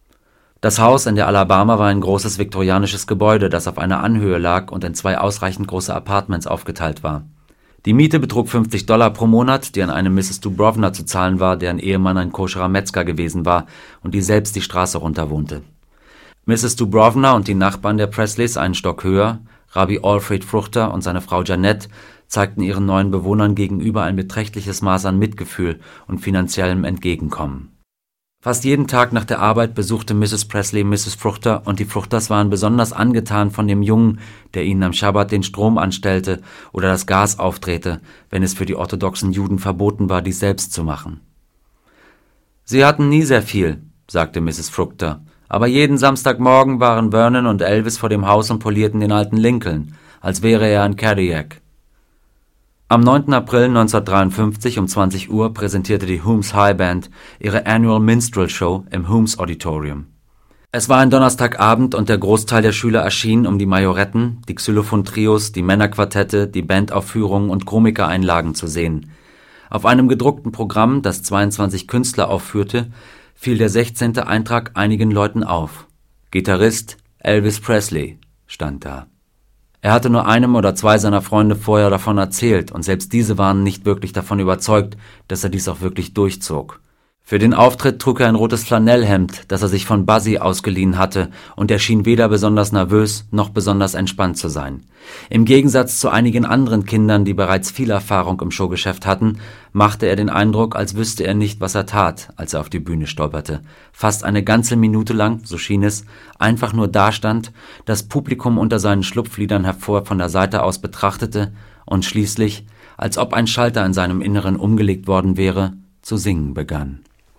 Das Haus in der Alabama war ein großes viktorianisches Gebäude, das auf einer Anhöhe lag und in 2 ausreichend große Apartments aufgeteilt war. Die Miete betrug $50 pro Monat, die an eine Mrs. Dubrovna zu zahlen war, deren Ehemann ein koscherer Metzger gewesen war und die selbst die Straße runter wohnte. Mrs. Dubrovna und die Nachbarn der Presleys einen Stock höher, Rabbi Alfred Fruchter und seine Frau Jeanette, zeigten ihren neuen Bewohnern gegenüber ein beträchtliches Maß an Mitgefühl und finanziellem Entgegenkommen. Fast jeden Tag nach der Arbeit besuchte Mrs. Presley Mrs. Fruchter und die Fruchters waren besonders angetan von dem Jungen, der ihnen am Schabbat den Strom anstellte oder das Gas aufdrehte, wenn es für die orthodoxen Juden verboten war, dies selbst zu machen. »Sie hatten nie sehr viel«, sagte Mrs. Fruchter, »aber jeden Samstagmorgen waren Vernon und Elvis vor dem Haus und polierten den alten Lincoln, als wäre er ein Cadillac.« Am 9. April 1953 um 20 Uhr präsentierte die Humes High Band ihre Annual Minstrel Show im Humes Auditorium. Es war ein Donnerstagabend und der Großteil der Schüler erschien, um die Majoretten, die Xylophon-Trios, die Männerquartette, die Bandaufführungen und Komikereinlagen zu sehen. Auf einem gedruckten Programm, das 22 Künstler aufführte, fiel der 16. Eintrag einigen Leuten auf. Gitarrist Elvis Presley stand da. Er hatte nur einem oder zwei seiner Freunde vorher davon erzählt und selbst diese waren nicht wirklich davon überzeugt, dass er dies auch wirklich durchzog. Für den Auftritt trug er ein rotes Flanellhemd, das er sich von Buzzy ausgeliehen hatte, und er schien weder besonders nervös noch besonders entspannt zu sein. Im Gegensatz zu einigen anderen Kindern, die bereits viel Erfahrung im Showgeschäft hatten, machte er den Eindruck, als wüsste er nicht, was er tat, als er auf die Bühne stolperte. Fast eine ganze Minute lang, so schien es, einfach nur dastand, das Publikum unter seinen Schlupflidern hervor von der Seite aus betrachtete und schließlich, als ob ein Schalter in seinem Inneren umgelegt worden wäre, zu singen begann.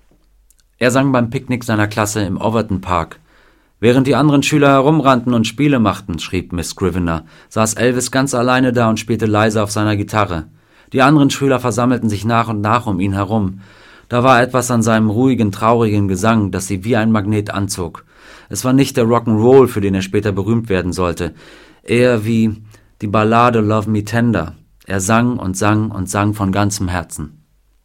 Er sang beim Picknick seiner Klasse im Overton Park. Während die anderen Schüler herumrannten und Spiele machten, schrieb Miss Scrivener, saß Elvis ganz alleine da und spielte leise auf seiner Gitarre. Die anderen Schüler versammelten sich nach und nach um ihn herum. Da war etwas an seinem ruhigen, traurigen Gesang, das sie wie ein Magnet anzog. Es war nicht der Rock'n'Roll, für den er später berühmt werden sollte, eher wie die Ballade Love Me Tender. Er sang und sang und sang von ganzem Herzen.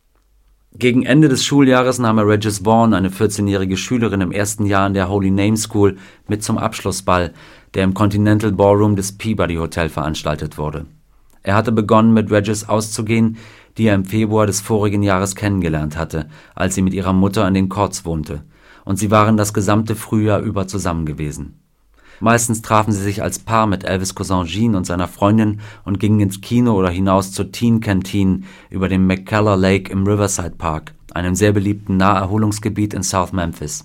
Gegen Ende des Schuljahres nahm er Regis Vaughn, eine 14-jährige Schülerin im ersten Jahr an der Holy Name School, mit zum Abschlussball, der im Continental Ballroom des Peabody Hotel veranstaltet wurde. Er hatte begonnen, mit Regis auszugehen, die er im Februar des vorigen Jahres kennengelernt hatte, als sie mit ihrer Mutter in den Courts wohnte, und sie waren das gesamte Frühjahr über zusammen gewesen. Meistens trafen sie sich als Paar mit Elvis' Cousin Gene und seiner Freundin und gingen ins Kino oder hinaus zur Teen Canteen über dem McKellar Lake im Riverside Park, einem sehr beliebten Naherholungsgebiet in South Memphis.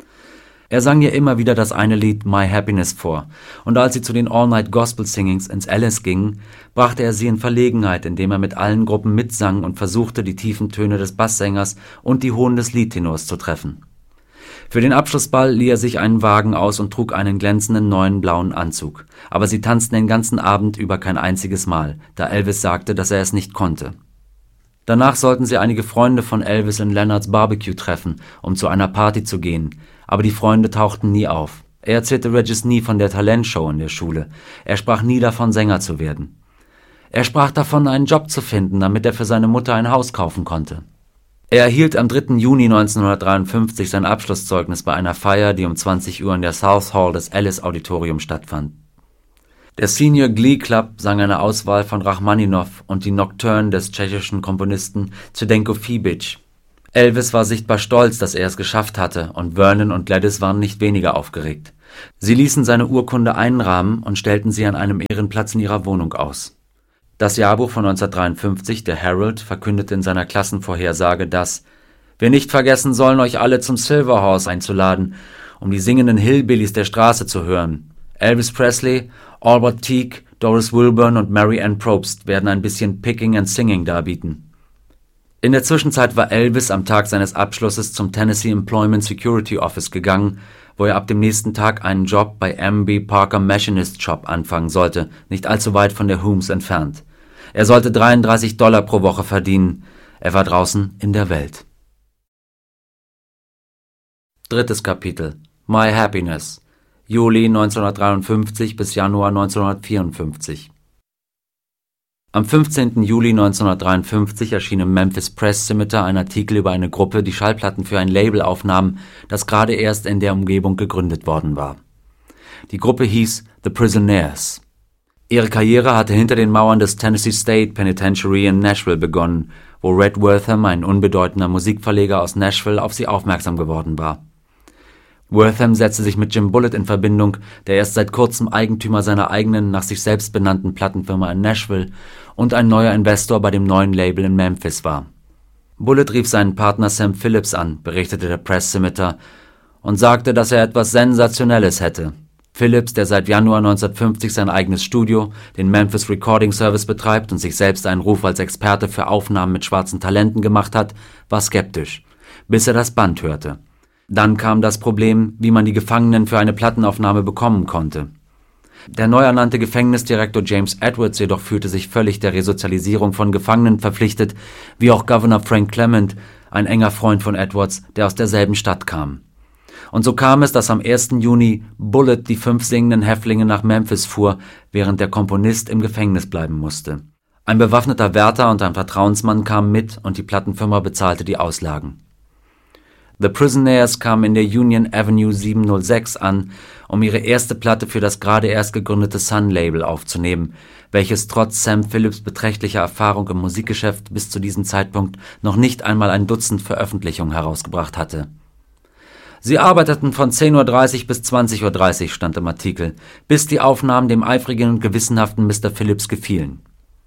Er sang ihr immer wieder das eine Lied My Happiness vor, und als sie zu den All-Night-Gospel-Singings ins Alice gingen, brachte er sie in Verlegenheit, indem er mit allen Gruppen mitsang und versuchte, die tiefen Töne des Basssängers und die hohen des Leadtenors zu treffen. Für den Abschlussball lieh er sich einen Wagen aus und trug einen glänzenden neuen blauen Anzug. Aber sie tanzten den ganzen Abend über kein einziges Mal, da Elvis sagte, dass er es nicht konnte. Danach sollten sie einige Freunde von Elvis in Leonards Barbecue treffen, um zu einer Party zu gehen, aber die Freunde tauchten nie auf. Er erzählte Regis nie von der Talentshow in der Schule. Er sprach nie davon, Sänger zu werden. Er sprach davon, einen Job zu finden, damit er für seine Mutter ein Haus kaufen konnte. Er erhielt am 3. Juni 1953 sein Abschlusszeugnis bei einer Feier, die um 20 Uhr in der South Hall des Alice Auditorium stattfand. Der Senior Glee Club sang eine Auswahl von Rachmaninow und die Nocturne des tschechischen Komponisten Zdenko Fibic. Elvis war sichtbar stolz, dass er es geschafft hatte, und Vernon und Gladys waren nicht weniger aufgeregt. Sie ließen seine Urkunde einrahmen und stellten sie an einem Ehrenplatz in ihrer Wohnung aus. Das Jahrbuch von 1953, der Herald, verkündete in seiner Klassenvorhersage, dass wir nicht vergessen sollen, euch alle zum Silver Horse einzuladen, um die singenden Hillbillies der Straße zu hören. Elvis Presley, Albert Teague, Doris Wilburn und Mary Ann Probst werden ein bisschen Picking and Singing darbieten. In der Zwischenzeit war Elvis am Tag seines Abschlusses zum Tennessee Employment Security Office gegangen, wo er ab dem nächsten Tag einen Job bei M.B. Parker Machinist Shop anfangen sollte, nicht allzu weit von der Humes entfernt. Er sollte $33 pro Woche verdienen. Er war draußen in der Welt. 3. Kapitel. My Happiness. Juli 1953 bis Januar 1954. Am 15. Juli 1953 erschien im Memphis Press Scimitar ein Artikel über eine Gruppe, die Schallplatten für ein Label aufnahm, das gerade erst in der Umgebung gegründet worden war. Die Gruppe hieß The Prisonaires. Ihre Karriere hatte hinter den Mauern des Tennessee State Penitentiary in Nashville begonnen, wo Red Wortham, ein unbedeutender Musikverleger aus Nashville, auf sie aufmerksam geworden war. Wortham setzte sich mit Jim Bullett in Verbindung, der erst seit kurzem Eigentümer seiner eigenen, nach sich selbst benannten Plattenfirma in Nashville und ein neuer Investor bei dem neuen Label in Memphis war. Bullett rief seinen Partner Sam Phillips an, berichtete der Press Scimitar, und sagte, dass er etwas Sensationelles hätte. Phillips, der seit Januar 1950 sein eigenes Studio, den Memphis Recording Service betreibt und sich selbst einen Ruf als Experte für Aufnahmen mit schwarzen Talenten gemacht hat, war skeptisch, bis er das Band hörte. Dann kam das Problem, wie man die Gefangenen für eine Plattenaufnahme bekommen konnte. Der neu ernannte Gefängnisdirektor James Edwards jedoch fühlte sich völlig der Resozialisierung von Gefangenen verpflichtet, wie auch Governor Frank Clement, ein enger Freund von Edwards, der aus derselben Stadt kam. Und so kam es, dass am 1. Juni Bullett die 5 singenden Häftlinge nach Memphis fuhr, während der Komponist im Gefängnis bleiben musste. Ein bewaffneter Wärter und ein Vertrauensmann kamen mit und die Plattenfirma bezahlte die Auslagen. The Prisonaires kamen in der Union Avenue 706 an, um ihre erste Platte für das gerade erst gegründete Sun-Label aufzunehmen, welches trotz Sam Phillips beträchtlicher Erfahrung im Musikgeschäft bis zu diesem Zeitpunkt noch nicht einmal ein Dutzend Veröffentlichungen herausgebracht hatte. Sie arbeiteten von 10:30 bis 20:30 stand im Artikel, bis die Aufnahmen dem eifrigen und gewissenhaften Mr. Phillips gefielen.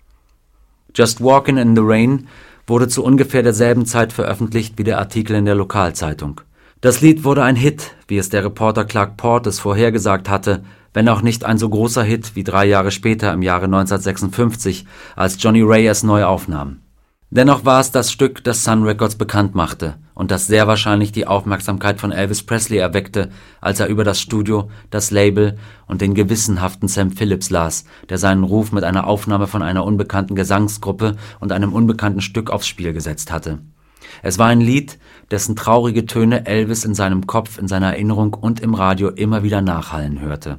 Just Walkin' in the Rain wurde zu ungefähr derselben Zeit veröffentlicht wie der Artikel in der Lokalzeitung. Das Lied wurde ein Hit, wie es der Reporter Clark Portis vorhergesagt hatte, wenn auch nicht ein so großer Hit wie 3 Jahre später im Jahre 1956, als Johnny Ray es neu aufnahm. Dennoch war es das Stück, das Sun Records bekannt machte und das sehr wahrscheinlich die Aufmerksamkeit von Elvis Presley erweckte, als er über das Studio, das Label und den gewissenhaften Sam Phillips las, der seinen Ruf mit einer Aufnahme von einer unbekannten Gesangsgruppe und einem unbekannten Stück aufs Spiel gesetzt hatte. Es war ein Lied, dessen traurige Töne Elvis in seinem Kopf, in seiner Erinnerung und im Radio immer wieder nachhallen hörte.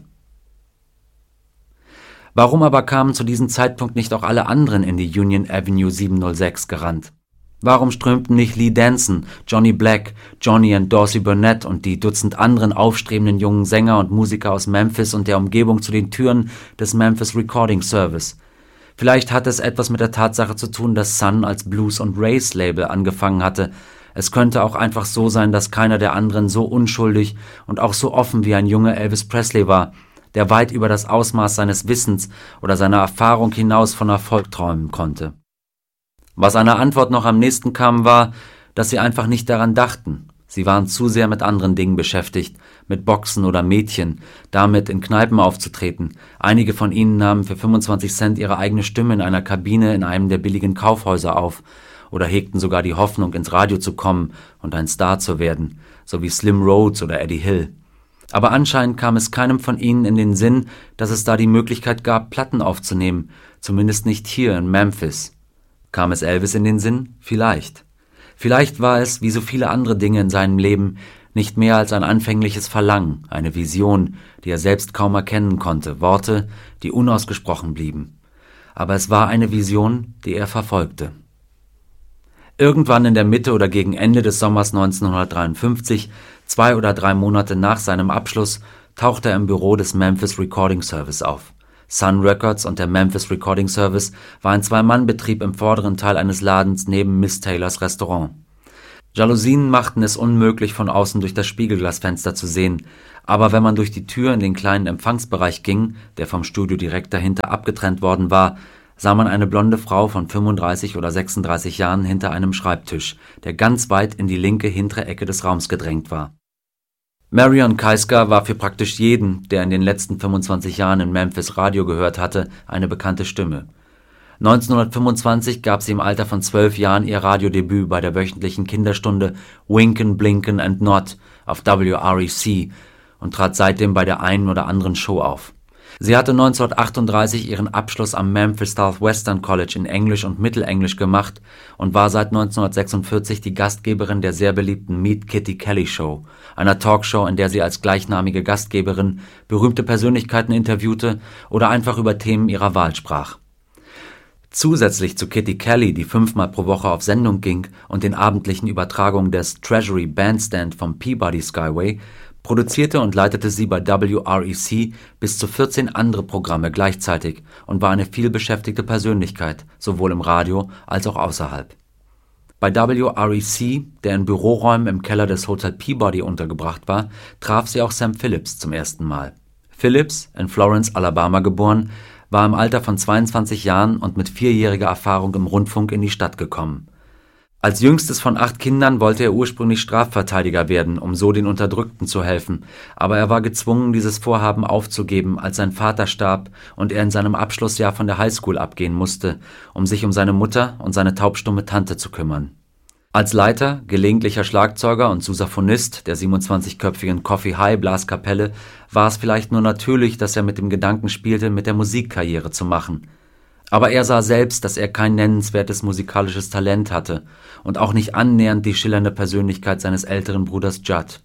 Warum aber kamen zu diesem Zeitpunkt nicht auch alle anderen in die Union Avenue 706 gerannt? Warum strömten nicht Lee Danson, Johnny Black, Johnny and Dorsey Burnett und die Dutzend anderen aufstrebenden jungen Sänger und Musiker aus Memphis und der Umgebung zu den Türen des Memphis Recording Service? Vielleicht hatte es etwas mit der Tatsache zu tun, dass Sun als Blues- und Race-Label angefangen hatte. Es könnte auch einfach so sein, dass keiner der anderen so unschuldig und auch so offen wie ein junger Elvis Presley war, der weit über das Ausmaß seines Wissens oder seiner Erfahrung hinaus von Erfolg träumen konnte. Was einer Antwort noch am nächsten kam, war, dass sie einfach nicht daran dachten. Sie waren zu sehr mit anderen Dingen beschäftigt, mit Boxen oder Mädchen, damit in Kneipen aufzutreten. Einige von ihnen nahmen für 25 Cent ihre eigene Stimme in einer Kabine in einem der billigen Kaufhäuser auf oder hegten sogar die Hoffnung, ins Radio zu kommen und ein Star zu werden, so wie Slim Rhodes oder Eddie Hill. Aber anscheinend kam es keinem von ihnen in den Sinn, dass es da die Möglichkeit gab, Platten aufzunehmen, zumindest nicht hier in Memphis. Kam es Elvis in den Sinn? Vielleicht. Vielleicht war es, wie so viele andere Dinge in seinem Leben, nicht mehr als ein anfängliches Verlangen, eine Vision, die er selbst kaum erkennen konnte, Worte, die unausgesprochen blieben. Aber es war eine Vision, die er verfolgte. Irgendwann in der Mitte oder gegen Ende des Sommers 1953, 2 oder 3 Monate nach seinem Abschluss, tauchte er im Büro des Memphis Recording Service auf. Sun Records und der Memphis Recording Service war ein 2-Mann-Betrieb im vorderen Teil eines Ladens neben Miss Taylors Restaurant. Jalousien machten es unmöglich, von außen durch das Spiegelglasfenster zu sehen, aber wenn man durch die Tür in den kleinen Empfangsbereich ging, der vom Studio direkt dahinter abgetrennt worden war, sah man eine blonde Frau von 35 oder 36 Jahren hinter einem Schreibtisch, der ganz weit in die linke hintere Ecke des Raums gedrängt war. Marion Keisker war für praktisch jeden, der in den letzten 25 Jahren in Memphis Radio gehört hatte, eine bekannte Stimme. 1925 gab sie im Alter von 12 Jahren ihr Radiodebüt bei der wöchentlichen Kinderstunde Winkin', Blinkin' and Nod auf WREC und trat seitdem bei der einen oder anderen Show auf. Sie hatte 1938 ihren Abschluss am Memphis Southwestern College in Englisch und Mittelenglisch gemacht und war seit 1946 die Gastgeberin der sehr beliebten Meet Kitty Kelly Show, einer Talkshow, in der sie als gleichnamige Gastgeberin berühmte Persönlichkeiten interviewte oder einfach über Themen ihrer Wahl sprach. Zusätzlich zu Kitty Kelly, die 5-mal pro Woche auf Sendung ging, und den abendlichen Übertragungen des Treasury Bandstand vom Peabody Skyway, produzierte und leitete sie bei WREC bis zu 14 andere Programme gleichzeitig und war eine vielbeschäftigte Persönlichkeit, sowohl im Radio als auch außerhalb. Bei WREC, der in Büroräumen im Keller des Hotel Peabody untergebracht war, traf sie auch Sam Phillips zum ersten Mal. Phillips, in Florence, Alabama geboren, war im Alter von 22 Jahren und mit 4-jähriger Erfahrung im Rundfunk in die Stadt gekommen. Als jüngstes von 8 Kindern wollte er ursprünglich Strafverteidiger werden, um so den Unterdrückten zu helfen, aber er war gezwungen, dieses Vorhaben aufzugeben, als sein Vater starb und er in seinem Abschlussjahr von der Highschool abgehen musste, um sich um seine Mutter und seine taubstumme Tante zu kümmern. Als Leiter, gelegentlicher Schlagzeuger und Sousaphonist der 27-köpfigen Coffee High Blaskapelle war es vielleicht nur natürlich, dass er mit dem Gedanken spielte, mit der Musik Karriere zu machen. Aber er sah selbst, dass er kein nennenswertes musikalisches Talent hatte und auch nicht annähernd die schillernde Persönlichkeit seines älteren Bruders Judd.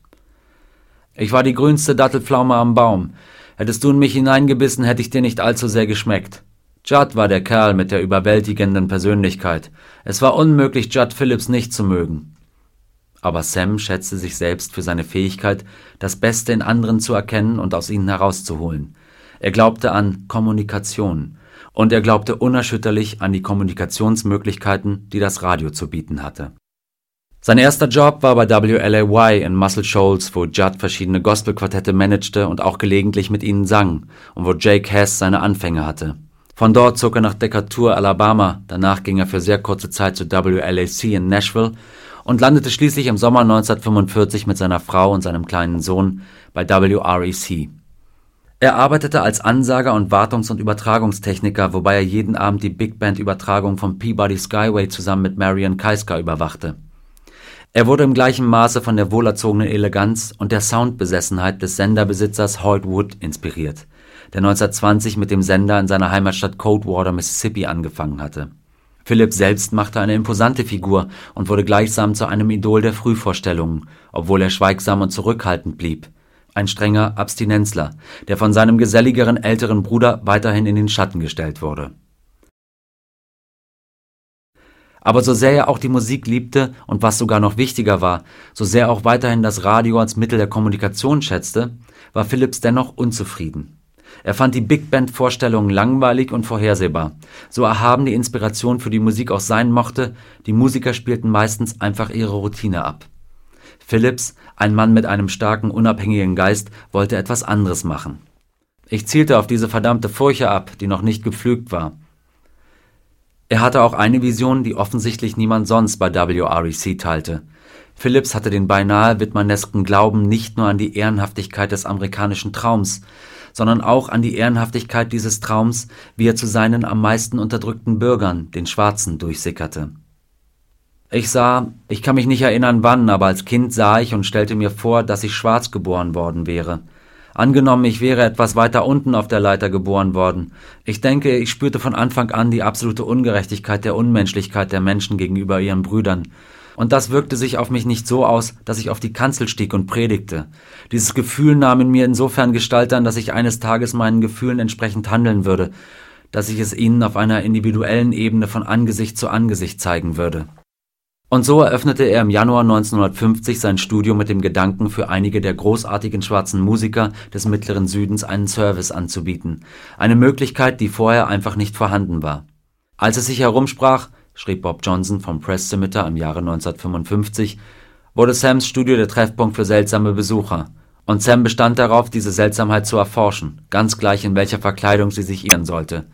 »Ich war die grünste Dattelpflaume am Baum. Hättest du in mich hineingebissen, hätte ich dir nicht allzu sehr geschmeckt. Judd war der Kerl mit der überwältigenden Persönlichkeit. Es war unmöglich, Judd Phillips nicht zu mögen.« Aber Sam schätzte sich selbst für seine Fähigkeit, das Beste in anderen zu erkennen und aus ihnen herauszuholen. Er glaubte an Kommunikation. Und er glaubte unerschütterlich an die Kommunikationsmöglichkeiten, die das Radio zu bieten hatte. Sein erster Job war bei WLAY in Muscle Shoals, wo Judd verschiedene Gospelquartette managte und auch gelegentlich mit ihnen sang und wo Jake Hess seine Anfänge hatte. Von dort zog er nach Decatur, Alabama, danach ging er für sehr kurze Zeit zu WLAC in Nashville und landete schließlich im Sommer 1945 mit seiner Frau und seinem kleinen Sohn bei WREC. Er arbeitete als Ansager und Wartungs- und Übertragungstechniker, wobei er jeden Abend die Big-Band-Übertragung vom Peabody Skyway zusammen mit Marian Keiska überwachte. Er wurde im gleichen Maße von der wohlerzogenen Eleganz und der Soundbesessenheit des Senderbesitzers Hoyt Wood inspiriert, der 1920 mit dem Sender in seiner Heimatstadt Coldwater, Mississippi angefangen hatte. Phillips selbst machte eine imposante Figur und wurde gleichsam zu einem Idol der Frühvorstellungen, obwohl er schweigsam und zurückhaltend blieb. Ein strenger Abstinenzler, der von seinem geselligeren älteren Bruder weiterhin in den Schatten gestellt wurde. Aber so sehr er auch die Musik liebte und was sogar noch wichtiger war, so sehr er auch weiterhin das Radio als Mittel der Kommunikation schätzte, war Phillips dennoch unzufrieden. Er fand die Big-Band-Vorstellungen langweilig und vorhersehbar. So erhaben die Inspiration für die Musik auch sein mochte, die Musiker spielten meistens einfach ihre Routine ab. Phillips, ein Mann mit einem starken, unabhängigen Geist, wollte etwas anderes machen. Ich zielte auf diese verdammte Furche ab, die noch nicht gepflügt war. Er hatte auch eine Vision, die offensichtlich niemand sonst bei WREC teilte. Phillips hatte den beinahe whitmanesken Glauben nicht nur an die Ehrenhaftigkeit des amerikanischen Traums, sondern auch an die Ehrenhaftigkeit dieses Traums, wie er zu seinen am meisten unterdrückten Bürgern, den Schwarzen, durchsickerte. Ich kann mich nicht erinnern wann, aber als Kind sah ich und stellte mir vor, dass ich schwarz geboren worden wäre. Angenommen, ich wäre etwas weiter unten auf der Leiter geboren worden. Ich denke, ich spürte von Anfang an die absolute Ungerechtigkeit der Unmenschlichkeit der Menschen gegenüber ihren Brüdern. Und das wirkte sich auf mich nicht so aus, dass ich auf die Kanzel stieg und predigte. Dieses Gefühl nahm in mir insofern Gestalt an, dass ich eines Tages meinen Gefühlen entsprechend handeln würde, dass ich es ihnen auf einer individuellen Ebene von Angesicht zu Angesicht zeigen würde. Und so eröffnete er im Januar 1950 sein Studio mit dem Gedanken, für einige der großartigen schwarzen Musiker des Mittleren Südens einen Service anzubieten. Eine Möglichkeit, die vorher einfach nicht vorhanden war. Als es sich herumsprach, schrieb Bob Johnson vom Press Scimitar im Jahre 1955, wurde Sams Studio der Treffpunkt für seltsame Besucher. Und Sam bestand darauf, diese Seltsamheit zu erforschen, ganz gleich in welcher Verkleidung sie sich irren sollte.